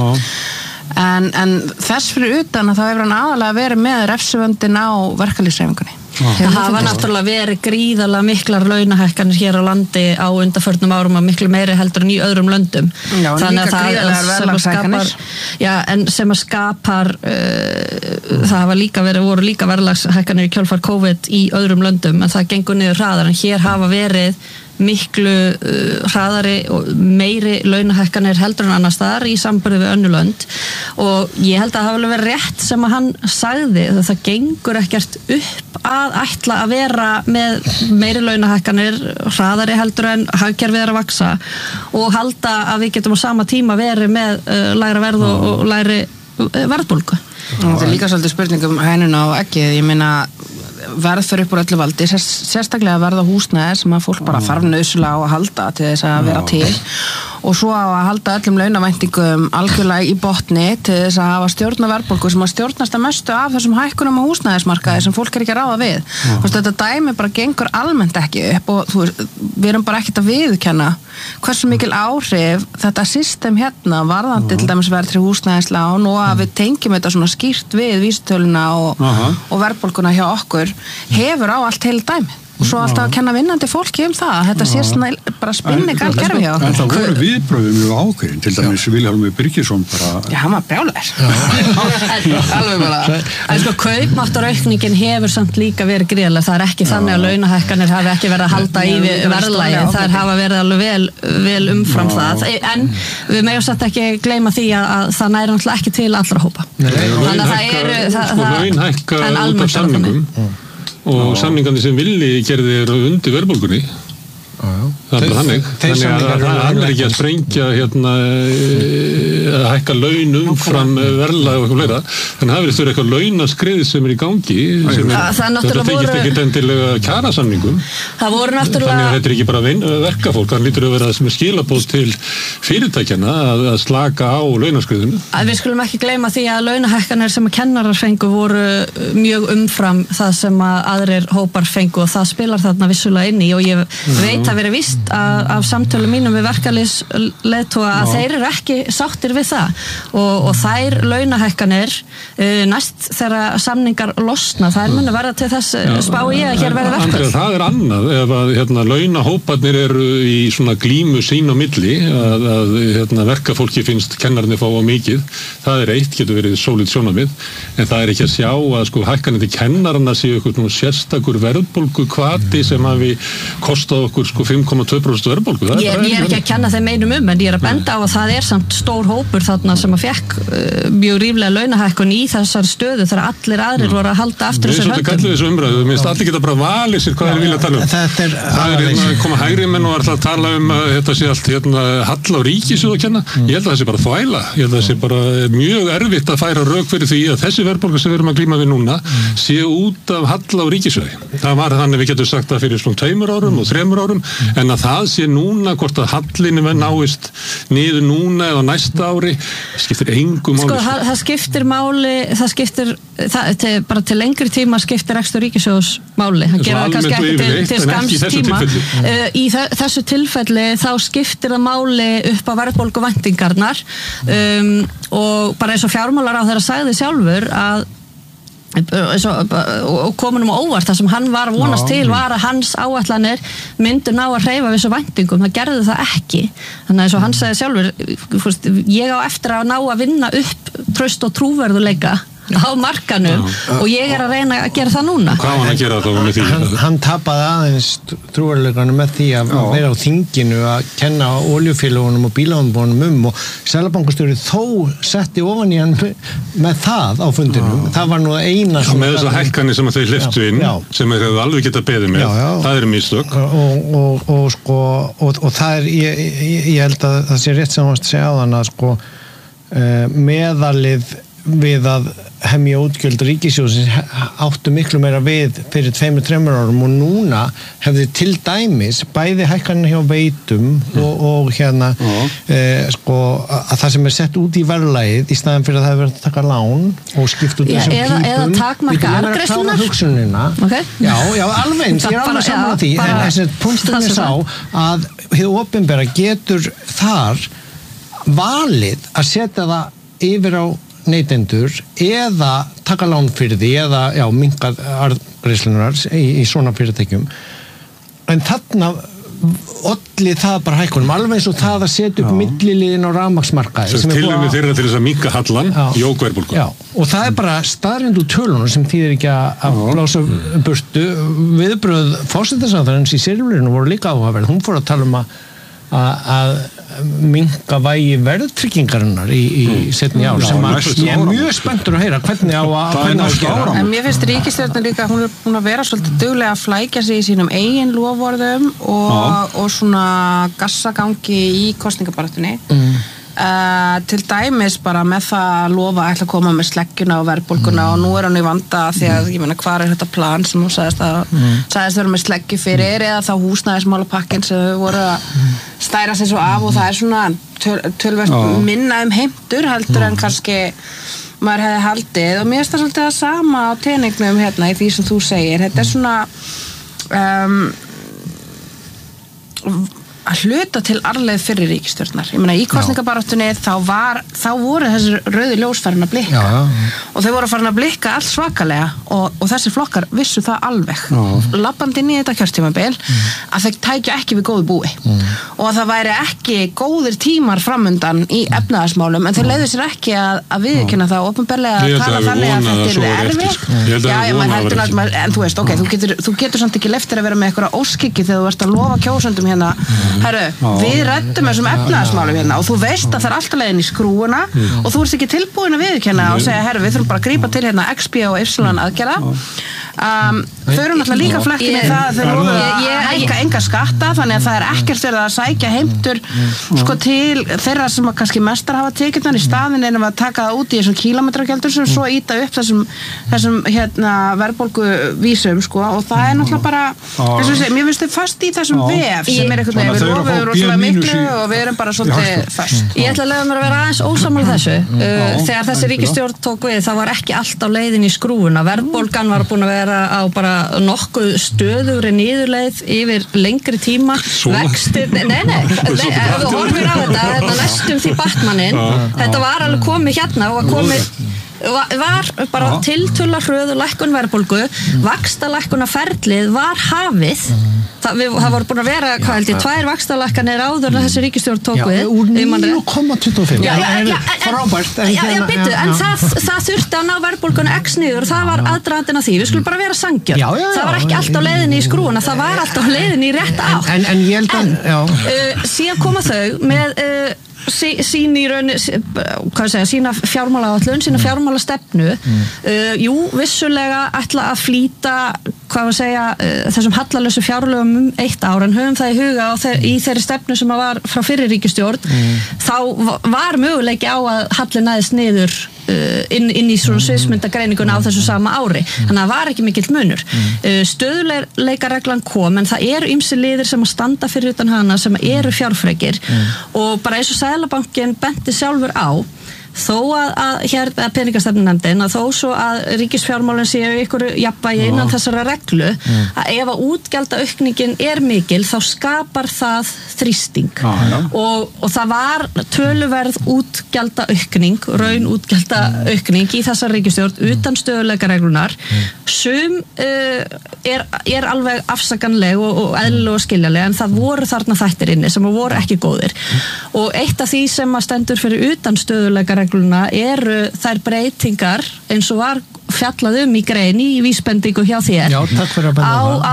Speaker 8: en þess fyrir utan að þá hefur hann aðalega verið með refsivöndin á verkalýðshreyfingunni
Speaker 10: það hafa náttúrulega verið gríðarlega miklar launahækkanir hér á landi á undanförnum árum og miklu meiri heldur en í öðrum löndum þannig að sem að skapar það voru líka verðlagshækkanir í kjölfar COVID í öðrum löndum en það gengur niður hraðar en hér hafa verið miklu hraðari og meiri launahækkanir heldur en annars staðar í sambandi við önnur lönd og ég held að það hafi verið rétt sem að hann sagði að það gengur ekkert upp að ætla að vera með meiri launahækkanir hraðari heldur en hagkerfið að vaksa og halda að við getum á sama tíma verið með lægra verð og lægri verðbólgu.
Speaker 8: Það líka svolítið spurningum hænuna og eggið, ég meina verð fyrir upp úr öllu valdi, sérstaklega verð á húsnæði sem að fólk bara þarf nauðsynlega á að halda til þess að vera til og svo á að halda öllum launavæntingum algjörlega í botni til þess að hafa stjórn á verðbólgu sem að stjórnast að mestu af þessum hækkunum á húsnæðismarkaði sem fólk ekki að ráða við. Þetta dæmi bara gengur almennt ekki upp og við erum bara ekkert að viðurkenna hversu mikil áhrif þetta system hérna varðandi til dæmis verðtryggð húsnæðislán og að við tengjum þetta svona skýrt við vísitöluna og verðbólguna hjá okkur hefur á allt heil dæmi. Og svo alltaf að kenna vinnandi fólki það. Þetta sé svona bara spinningal kerfi hjá okkur.
Speaker 7: En það voru viðbröðum mjög ákveðin, til dæmis Vilhjálmur Birgisson bara...
Speaker 8: Já, hann var brjálæður. Alveg bara.
Speaker 10: En sko, kaupmáttaraukningin hefur samt líka verið gríðarlega. Það ekki þannig að launahækkanir hafi ekki verið að halda í verðlagi. Það hafa verið alveg vel umfram það. En við megum samt ekki gleyma því að það næri náttúrulega ekki til allra hópa. Þannig að það eru...
Speaker 11: og samningandi sem villi gerði undir verðbólgunni það er bara þannig að hann ekki að sprengja að hækka laun umfram verðlag og eitthvað fleira þannig að það verður eitthvað launaskrið sem í gangi þetta tekist ekki endilega kjarasamningum þannig að þetta ekki bara verkafólk það lítur að vera sem skilabóð til fyrirtækjana að slaka á launaskriðinu.
Speaker 10: Við skulum ekki gleyma því að launahækkanir sem að kennarar fengu voru mjög umfram það sem að aðrir hópar fengu og það spilar þarna vissulega inn í og ég veit að verið víst af samtölum mínum við verkalýðsleiðtoga að þeir eru ekki sáttir við það og þær launahækkanir næst þegar samningar losna, þær munu verða til þess spá ég að hér verði verkfall.
Speaker 11: Það er annað ef að launahóparnir eru í svona glímu sín á milli að verkafólki finnst kennararnir fá á mikið, það er eitt, getur verið sólít sjónarmið, en það er ekki að sjá að sko hækkanir til kennarana séu eitthvað sérstakur verðbólgu hvati sem hafi kostað okkur sko 5,2% verðbólgu.
Speaker 10: Ég er ekki að kenna þeim einum en ég er að benda á að það er samt stór hópur þarna sem að fekk mjög ríflega launahækkun í þessar stöðu þegar allir aðrir voru að halda aftur þessar höndum.
Speaker 11: Við erum svolítið kallið þessu umræðu, mér finnst allir geta bara valið sér hvað þeir vilja tala um. Það er koma hægri menn og alltaf að tala um að þetta sé allt hall á ríkissjóð að kenna. Ég held að það sé bara þvæla. Ég held að það sé bara mjög erfitt að færa rök fyrir því að þessi verðbólga sem við erum að glíma við núna sé út af hall á ríkissjóði. Það var þannig við getum sagt það fyrir svona 2 árum og 3 árum en að það sé núna hvort að hallinu náist niður núna eða næsta ári skiptir engu máli.
Speaker 10: Sko það skiptir máli bara til lengri tíma skiptir rekstur ríkissjóðs máli. Það gera það kannski ekki til skamms tíma. Í þessu tilfelli þá skiptir það máli upp á verðbólgu væntingarnar og bara eins og fjármálaráðherra sagði sjálfur að og kominum á óvart það sem hann var að vonast til var að hans áætlanir myndu ná að hreyfa við þessu væntingum, það gerði það ekki þannig að eins og hann sagði sjálfur ég á eftir að ná að vinna upp traust og trúverðuleika á markanum og ég er að reyna að gera það núna.
Speaker 11: Hvað var hann að gera þá með því?
Speaker 9: Hann tapaði aðeins trúverðuleikanum með því að vera á þinginu að kenna oljufélagunum og bílaumboðunum og Seðlabankastjóri þó setti ofan í hann með það á fundinum. Það var nú eina
Speaker 11: með þessar hækkanir sem þau hleyptu inn sem þeir hefðu alveg getað beðið með. Það eru mistök.
Speaker 9: Og það er ég held að það sé rétt sem hann varst að segja á þann að sko meðalið við að hemja útgjöld ríkissjóðsins áttu miklu meira við fyrir 2-3 árum og núna hefði til dæmis bæði hækkanir hjá veitum og sko að það sem sett út í verðlagið í staðan fyrir að það hefur verið að taka lán og skipt út þessum pípum
Speaker 10: eða takmarka arðgreiðslurnar
Speaker 9: Já, alveg eins, ég alveg saman að því en þessi punkturinn sá að hið opinbera getur þar valið að setja það yfir á neytendur eða taka lán fyrir því eða minkað arðgreiðslurnar í svona fyrirtækjum en þarna olli það bara hækkunum, alveg eins og það að setja upp milliliðin á rafmagnsmarkaði
Speaker 11: sem tilefni þeirra til þess að minnka hallan jók verðbólgu.
Speaker 9: Já, og það bara staðreynd úr tölunum sem þýðir ekki að blása burtu. Viðbrögð forsætisráðherrans í Silfrinu voru líka áhugaverð. Hún fór að tala að minnka vægi verðtryggingarinnar í seinni ár sem ég mjög spenntur að heyra hvernig á að gera.
Speaker 8: En mér finnst ríkisstjórnin líka, hún er búin að vera svolítið duglega að flækja sig í sínum eigin loforðum og svona gassagangi í kosningabaráttunni. Til dæmis bara með það að lofa að ætla að koma með sleggjuna og verðbólguna og nú hann í vanda því að ég meina hvað þetta plan sem hún sagðist vera með sleggju fyrir eða þá húsnæðismálapakkin sem þau voru að stæra sig svo af og það svona töluvert minna heimtur heldur en kannski maður hefði haldið og mér finnst það svolítið að sama á teningnum í því sem þú segir. Þetta svona að hluta til arfleið fyrir ríkisstjórnar. Ég meina í kosningabaráttunni þá voru þessir rauðu ljós farin að blikka og þau voru farin að blikka allt svakalega og þessir flokkar vissu það alveg labbandi inn í þetta kjörtímabil að þau tækja ekki við góðu búi og að það væri ekki góðir tímar framundan í efnahagsmálum en þau leiðu sér ekki að viðurkenna það og opinberlega að tala þannig að þetta erfitt. En þú veist, þú getur samt ekki leyft þér að vera með eitthvað óskikki þegar þú ert að lofa kjósendum hérna við ræddum þessum efnahagsmálum og þú veist að það alltaf leiðin í skrúuna og þú ert ekki tilbúin að viðurkenna og segja, við þurfum bara að grípa til XP og Y aðgerða. Þau eru náttúrulega líka flekkin í það að þau lofuðu að hækka enga skatta þannig að það er ekkert verið að sækja heimtur til þeirra sem kannski mestar hafa tekjurnar í staðinn en að taka það út í þessum kílómetragjaldur sem svo íta upp þessum verðbólguvísum og það er náttúrulega bara eins og ég segi, mér finnst þau fast í þessum vef sem er einhvern veginn við lofuðu rosalega miklu og við erum bara svolítið fast.
Speaker 10: Ég ætla að leyfa mér að vera aðeins ósammála þessu þegar þessi ríkisstjórn tók við það var ekki allt á leiðin í skrúfuna verðbólgan var búin að vera á bara nokkuð stöðugri niðurleið yfir lengri tíma vextir, þú horfir á þetta næstum því Batmaninn þetta var alveg komið hérna og var bara tiltölulega hröð lækkun verðbólgu vaxtalækkunarferlið var hafið það voru búin að vera, hvað held ég, 2 vaxtalækkanir áður en þessi ríkisstjórn tók við
Speaker 9: úr 9,25 frábært
Speaker 10: en það þurfti að ná verðbólgunni x niður og það var aðdragandinn að því, við skulum bara vera sangjörn það var ekki allt á leiðinni í skrúuna það var allt á leiðinni í rétta átt
Speaker 9: en ég held að
Speaker 10: síðan koma þau með sína fjármálaáætlun, sína fjármálastefnu vissulega ætla að flýta þessum hallalösu fjárlögum 1 ár en höfum það í huga í þeirri stefnu sem var frá fyrri ríkisstjórn þá var möguleiki á að hallin næðist niður inn í svona sviðsmyndagreininguna á þessu sama ári þannig að það var ekki mikill munur stöðuleikareglan kom en það eru ýmsir liðir sem að standa fyrir utan hana sem eru fjárfrekir og bara eins og Seðlabankinn benti sjálfur á þó að peningastefnunefndin að þó svo að ríkisfjármálin séu ykkur jafnvægi innan þessara reglu að ef að útgjaldaaukningin er mikil þá skapar það þrýsting og það var töluverð útgjaldaaukning raun útgjaldaaukning í þessar ríkisstjórn utan stöðuleikareglunar sum er alveg afsakanleg og eðlileg og skiljanleg en það voru þarna þættir inni sem voru ekki góðir og eitt af því sem að stendur fyrir utan stöðuleikaregluna eru þær breytingar eins og var fjallað í grein í vísbendingu hjá þér á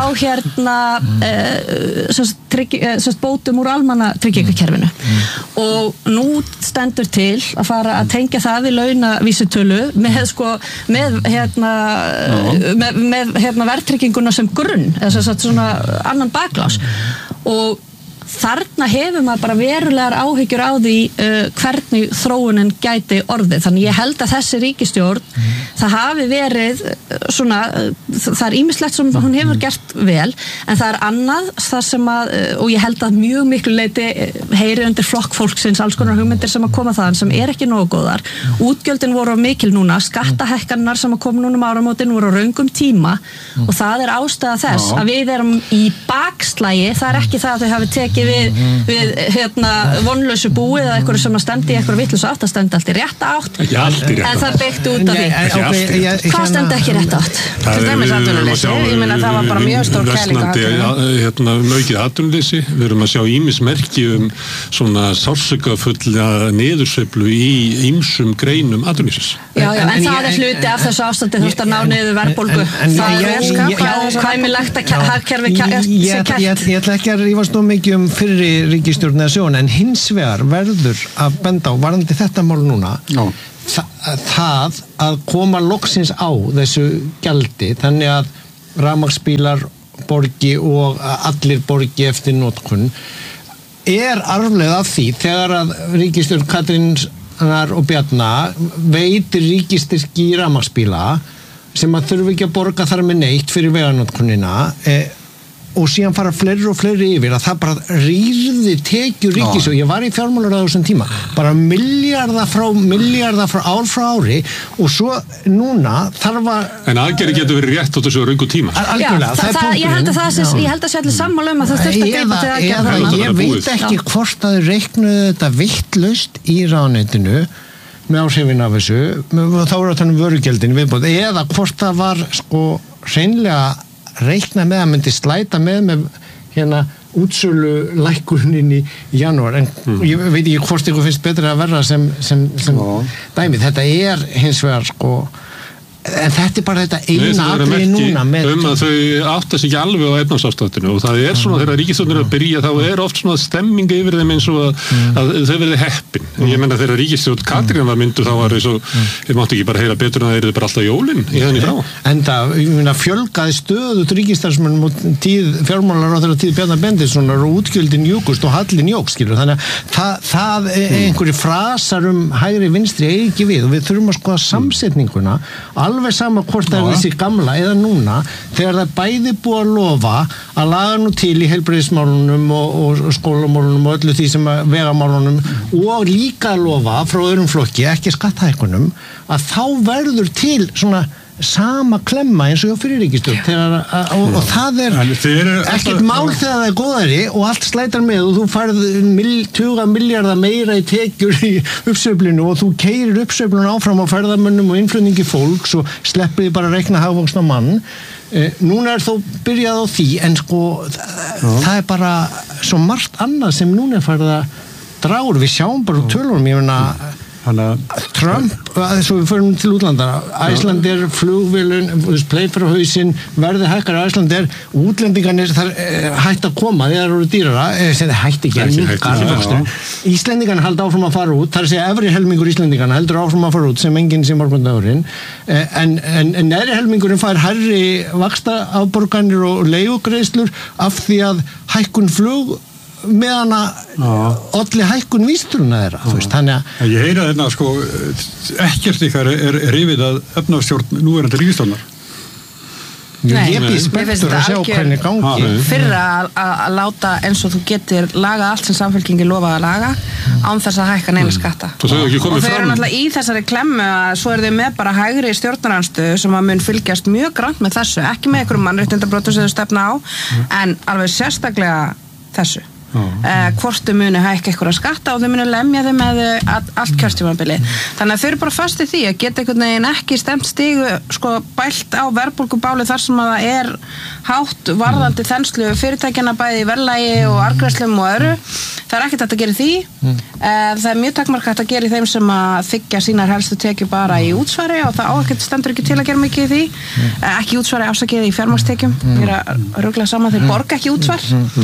Speaker 10: bótum úr almannatryggingakerfinu og nú stendur til að fara að tengja það við launavísitölu með verðtrygginguna sem grunn eða svona annan baklás og þarna hefur maður bara verulegar áhyggjur á því hvernig þróunin gæti orðið. Þannig ég held að þessi ríkisstjórn, það hafi verið svona, það er ýmislegt sem hún hefur gert vel, en það er annað þar sem að, og ég held að mjög miklu leyti heyri undir flokk fólksins alls konar hugmyndir sem að koma þaðan sem er ekki nógu góðar. Útgjöldin voru mikil núna, skattahækkanirnar sem að koma núna áramótin voru á röngum tíma og það er ástæða þess að við erum í bakslægi, það er ekki það að þau hafi tekið ekki við vonlausu búið eða eitthvað sem að stefndi í eitthvað vitlausu átt, það stefndi allt í rétta átt en það byggt út af því hvað stefndi ekki rétta átt?
Speaker 8: Til dæmis atvinnuleysi, ég meina það var bara mjög stór kæling
Speaker 11: aukið atvinnuleysi, við erum að sjá ýmis merki svona sársaukafulla niðursveiflu í ýmsum greinum atvinnuleysis.
Speaker 10: Já, en það hluti af þessu ástandi þú veist að ná niður verðbólgu. Það kvæmilegt að hagkerfi sé kært.
Speaker 9: Ég ætla ekki að rífast nú mikið fyrri ríkisstjórn eða sjón, en hins vegar verður að benda á varðandi þetta mál núna. Það að koma loksins á þessu gjaldi, þannig að rafmagnsbílar borgi og allir borgi eftir notkun arfleið af því þegar að ríkisstjórn Katrínar og Bjarna veitir ríkistyrki í rafmagnsbíla sem að þurfi ekki að borga þar með neitt fyrir veganotkunina og síðan fara fleiri og fleiri yfir að það bara rýrði tekjur ríkis og ég var í fjármálaráði á þessum tíma bara milljarða frá ár frá ári og svo núna þarf að
Speaker 11: En aðgerði getur verið rétt á þessu röngu tíma
Speaker 10: Algjörlega, ég held að sé allir sammála að það þurfti að greipa til aðgerða
Speaker 9: Ég veit ekki hvort að þau reiknuðu þetta vittlaust í ráðuneytinu með áhrifin af þessu þá eru að tala vörugjöldin viðbót eða hvort það var hreinlega reikna með að myndi slæta með hérna útsölu lækkunin í janúar en ég veit ekki hvort ykkur finnst betra að verða sem dæmi þetta hins vegar en þetta bara þetta eina atriði núna
Speaker 11: að þau átta sig ekki alveg á efnahagsástandinu og það svona þegar ríkisstjórnin að byrja þá oft svona stemming yfir þeim eins og að þau verði heppin ég menna þegar ríkisstjórn Katrín var myndu þá var eins og þið máttu ekki bara heyra betur en það eru bara alltaf jólin í þenni frá
Speaker 9: en það fjölgaði stöðut ríkisstarfsmönnum og fjármálaráðherra tíð Bjarna Benediktssonar og útgjöldin júkust og hallin jók skilur þannig að það einhverjir frasar hægri vinstri ekki við og við þurfum að skoða samsetninguna alveg sama hvort það þessi gamla eða núna þegar það bæði búið að lofa að laga nú til í heilbrigðismálunum og skólamálunum og öllu því sem vegamálunum og líka að lofa frá öðrum flokki, ekki skatthækkunum að þá verður til svona sama klemma eins og fyrir ríkisstjórn og það ekkert mál þegar það góðari og allt slætar með og þú færð 20 milljarða meira í tekjur í uppsveiflinu og þú keyrir uppsveiflinu áfram á ferðamönnum og innflutningi fólks og sleppið bara að reikna hagvöxtna mann núna þó byrjað á því en það bara svo margt annað sem núna farið að draga við sjáum bara tölunum ég meina Trump, svo við förum til útlandana Æslandir, flugvélun pleit frá hausinn, verði hækkar Æslandir, útlendingarnir þar hætt að koma, þeir eru dýrara hætt ekki að minka Íslendingarnir halda áfram að fara út, þar segja efri helmingur Íslendingarna heldur áfram að fara út sem enginn sem morgundagurinn en neðri helmingurinn fær hærri vaxtaafborganir og leigugreiðslur af því að hækkun flug meðan að olli hækkun vísturuna þeirra þannig að
Speaker 7: ég heyra þarna ekkert ykkar rifið að efnahagstjórn núverandi ríkisstjórnar
Speaker 9: ég býð spenntur að sjá hvernig gangi
Speaker 8: fyrir að láta eins og þú getur laga allt sem samfélkingi lofa að laga án þess að hækka neina skatta og þau eru náttúrulega í þessari klemmu að svo eru þau með bara hægri stjórnarandstöðu sem að mun fylgjast mjög grannt með þessu ekki með einhverjum mannréttindabrotum sem þau stefna á en alveg sérstaklega þessu hvort þau muni hækka eitthvað skatta og þau muni lemja þau með allt kjörtímabili þannig að þau eru bara fast í því að geta einhvern veginn ekki stemt stigu bælt á verðbólgubáli þar sem að það er hátt varðandi þenslu fyrirtækjana bæði í verðlagi og arðgreiðslum og öðru það ekkert hægt að gera í því það mjög takmarkað að gera í þeim sem að þiggja sínar helstu tekjur bara í útsvari og það ákveð stendur ekki til að gera mikið í því ekki útsvari afsakið í fjármagnstekjum ég að rugla saman þeir borga ekki útsvar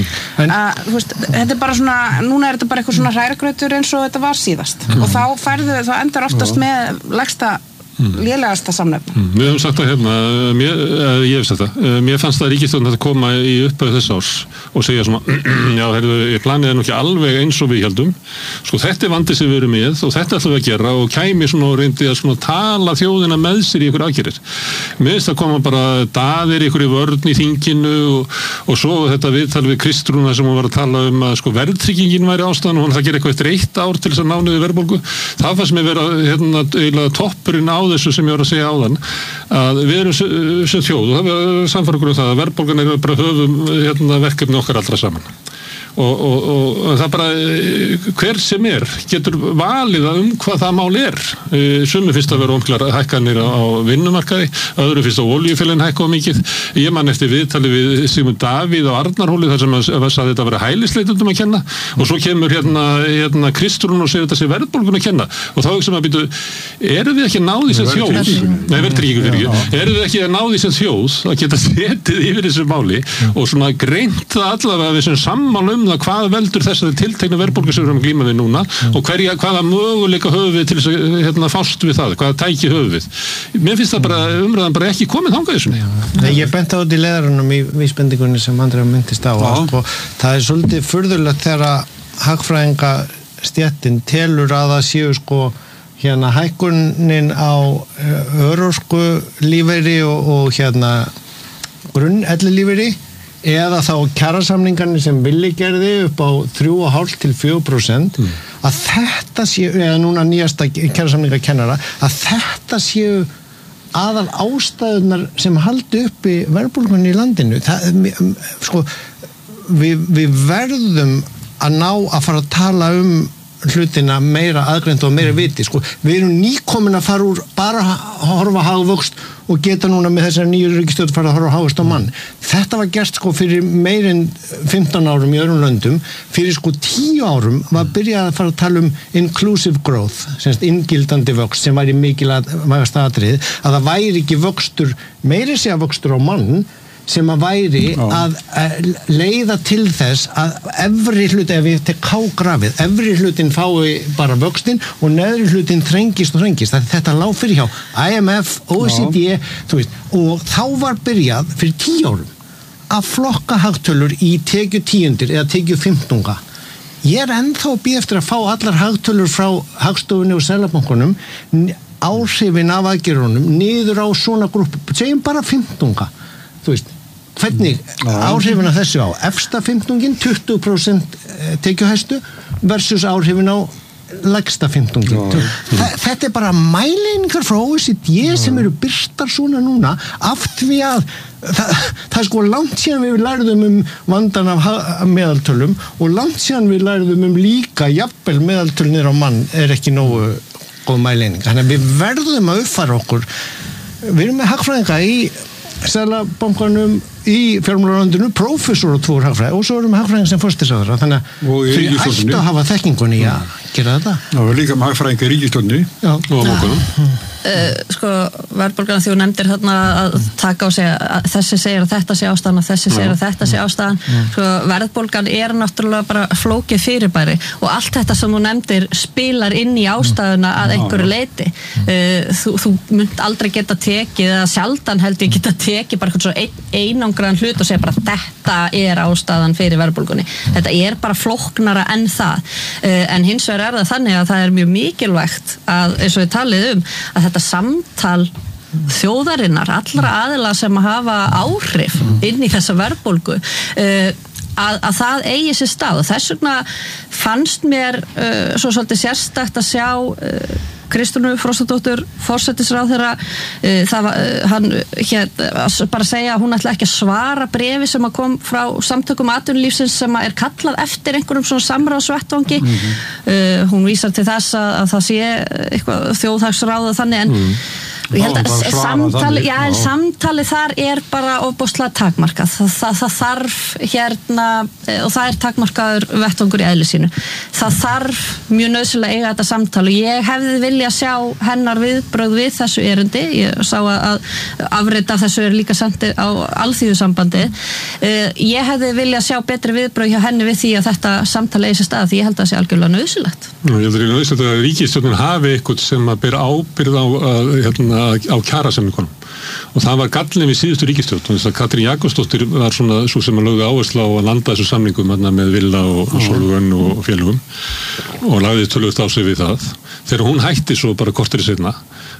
Speaker 8: þetta er bara svona núna er þetta bara eitthvað svona hrærigrautur eins og þetta var síðast og þá endar oftast með lægsta lélegasta samnefna.
Speaker 11: Við höfum sagt það hérna, ég hef sagt það, mér fannst það ríkisstjórnin að koma í upphæðu þess árs og segja svona, já, planið nú ekki alveg eins og við heldum, þetta vandi sem við erum með og þetta ætlum við að gera og kæmi svona og reyndi að tala þjóðina með sér í ykkur aðgerðir. Mér finnst að koma bara daðir ykkur í vörn í þinginu og svo þetta viðtal við Kristrúna sem hún var að tala að verðtryggingin væri ástæðan og hún það gera eitthvað eftir 1 ár til þess að ná niður verðbólgu. Það fannst mér vera toppurinn á þessu sem ég var að segja áðan að við erum sem þjóð og það er samfara okkur það að verðbólgan er bara höfum verkefni okkar allra saman og það bara hver sem getur valið hvað það mál sumir fyrst að vera omklar hækkanir á vinnumarkaði, öðru fyrst að olíufélagin hækka mikið. Ég man eftir viðtali við Sigmund Davíð á Arnarhóli þar sem að sagði þetta að vera hælisleitendum að kenna og svo kemur hérna Kristrún og segir þetta sé verðbólgun að kenna og þá hugsa maður býtu, erum við ekki að ná því sem þjóð? Nei, verðtryggingu fyrir ekki. Erum við ekki að ná því sem þjóð að geta setið yfir þessu máli og svona greint það allavega við sem sammála það hvað veldur þessari tiltekna verðbólgu sem við erum að glíma við núna og hvaða möguleika höfum við til þess að fást við það, hvaða tæki höfum við. Mér finnst það bara umræðan bara ekki komið þangað þessu.
Speaker 9: Ég benti á þetta í leiðarunum í vísbendingunni sem Andrea myndist á og það svolítið furðulegt þegar hagfræðingastéttin telur að það séu hækkunin á örorku lífeyri og grunnellilífeyri eða þá kjarasamningarnir sem Villi gerði upp á 3,5 til 4% að þetta séu, eða núna nýjasta kjarasamningar kennara, að þetta séu aðal ástæðunar sem haldi uppi verðbólgunni í landinu. Við verðum að ná að fara að tala hlutina meira aðgreind og meira viti. Við erum nýkomin að fara úr bara að horfa hagvöxt og geta núna með þessari nýju ríkisstjórn fara að horfa hagvöxt á mann. Þetta var gert fyrir meir en 15 árum í öðrum löndum. Fyrir 10 árum var byrjað að fara að tala inclusive growth, inngildandi vöxt sem væri mikilvægast atriði, að það væri ekki vöxtur, meiri segja vöxtur á mann sem að væri að leiða til þess að efri hluti, ef við tek K-grafið, efri hlutin fái bara vöxtin og neðri hlutin þrengist og þrengist. Þetta lá fyrir hjá IMF, OECD, og þá var byrjað fyrir 10 árum að flokka hagtölur í tekju 10 eða tekju 15. Ég ennþá býð eftir að fá allar hagtölur frá Hagstofunni og Seðlabankanum, áhrifin af aðgerðunum niður á svona grúpu, segjum bara 15. Hvernig áhrifin af þessu á efsta 15, 20% tekjuhæstu versus áhrifin á lægsta 15. Þetta bara mæleiningar frá OECD sem eru birtar svona núna af því að það langt síðan við lærðum vandan af meðaltölum og langt síðan við lærðum líka jafnvel meðaltölnir á mann ekki nógu góð mæleining. Þannig að við verðum að uppfæra okkur. Við erum með hagfræðinga í Seðlabankanum, í fjármálaráðuneytinu, prófessor og 2 hagfræðingar og svo erum við hagfræðingar sem forsætisráðherra, þannig að þau ættu að hafa þekkingunni í að gera þetta.
Speaker 7: Það var líka með hagfræðingar í ríkisstjórninni og lokunum.
Speaker 10: Verðbólgan því þú nefndir þarna að taka og segja að þessi segir að þetta sé ástæðan og þessi segir að þetta sé ástæðan. Verðbólgan náttúrulega bara flókið fyrirbæri og allt þetta sem þú nefndir spilar inn í ástæðuna að einhverju leyti. Þú munt aldrei geta tekið eða sjaldan held ég geta tekið bara svo einangran hlut og segja bara þetta ástæðan fyrir verðbólgunni. Þetta bara flóknara en það. En hins vegar það þannig að það mjög mikilvægt að, eins og við talið að þetta samtal þjóðarinnar, allra aðila sem hafa áhrif inn í þessa verðbólgu að það eigi sér stað og þess vegna fannst mér svo svolítið sérstakt að sjá Kristrúnu Frostadóttur forsætisráðherra hann bara segja að hún ætla ekki að svara bréfi sem að kom frá samtökum atvinnulífsins sem að kallað eftir einhverjum svona samráðsvettvangi hún vísar til þess að það sé eitthvað þjóðhagsráð og þannig en ég held að samtali þar bara ofboðslega takmarkað það þarf og það takmarkaður vettvangur í eðli sínu það þarf mjög nauðsynlega eiga þetta samtal og ég hefði vilja sjá hennar viðbrögð við þessu erindi ég sá að afrit af þessu líka sendið á alþýðusambandi ég hefði vilja sjá betri viðbrögð hjá henni við því að þetta samtali eigi sér stað því ég held að það sé algjörlega nauðsynlegt.
Speaker 11: Ég held að nauðsynlegt að ríkisstjórnin hafi eitthvað sem að bera ábyrgð á kjarasamningunum og það var gallin við síðustu ríkisstjórn þannig að Katrín Jakobsdóttir var svona svo sem að lögðu áherslu á að landa þessu samningum með Villa og Sólvön og félögum og lagði tölugt á sig við það þegar hún hætti svo bara korteri seinna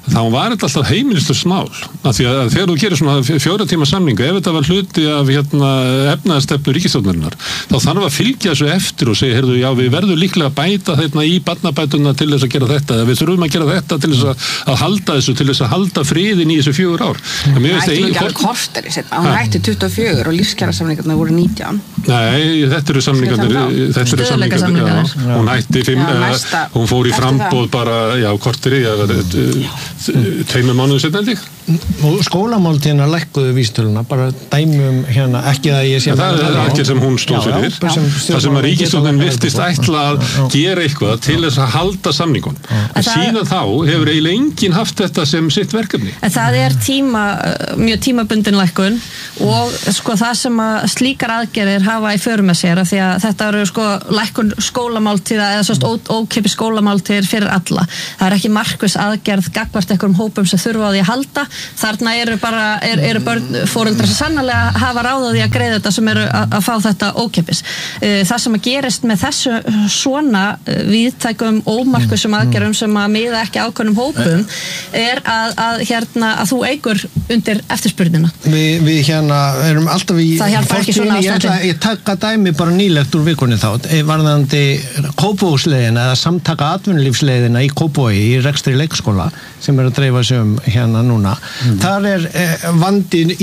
Speaker 11: þá var þetta alltaf heimilistursmál af því að þegar þú gerir svona 4 tíma samninga, ef þetta var hluti af efnaðarstefnu ríkisstjórnarinnar þá þarf að fylgja þessu eftir og segja, heyrðu, já, við verðum líklega að bæta þetta í barnabætuna til þess að gera þetta, við þurfum að gera þetta til þess að halda þessu, til þess að halda friðin í þessu 4 ár.
Speaker 8: Hún hætti nú ekki alveg korter í setna, hún hætti 24 og lífskjarasamningarnir voru 19.
Speaker 11: Nei, þetta eru samningarnir, hún hætti 5, hún fór í framboð bara, já, korter í 2 mánuðum setna held ég.
Speaker 9: Og skólamáltíðina lækkuðu vísitöluna, bara dæmum hérna, ekki að ég sé
Speaker 11: það ekki sem hún stóð fyrir, það sem að ríkisstjórnin virtist ætla að gera eitthvað til þess að halda samningun en síðan þá hefur eiginlega enginn haft þetta sem sitt verkefni.
Speaker 10: En það er mjög tímabundin lækkun og sko það sem að slíkar aðgerðir hafa í för með sér, af því að þetta eru sko lækkun skólamáltíða eða svo ókeypis skólamáltíðir fyrir alla. Það er ekki markviss aðgerð gagnvart einhverjum hópum sem þurfa á því að halda. Þarna eru börn foreldrar sem sannarlega hafa ráð á því að greiða þetta sem eru að fá þetta ókeypis. Það sem að gerist með þessu svona víðtækum ómarkvissum aðgerðum sem að miða ekki ákveðnum hópum er að þú eigur undir eftirspurnina.
Speaker 9: Við hérna erum alltaf í
Speaker 10: það hjálpar ekki svona ástandi.
Speaker 9: Ég taka dæmi bara nýlegt úr vikunni þá varðandi Kópavogsleiðina eða samtaka atvinnulífsleiðina í Kópavogi í rekstri leikskóla sem að dreifa sig hérna núna. Þar vandinn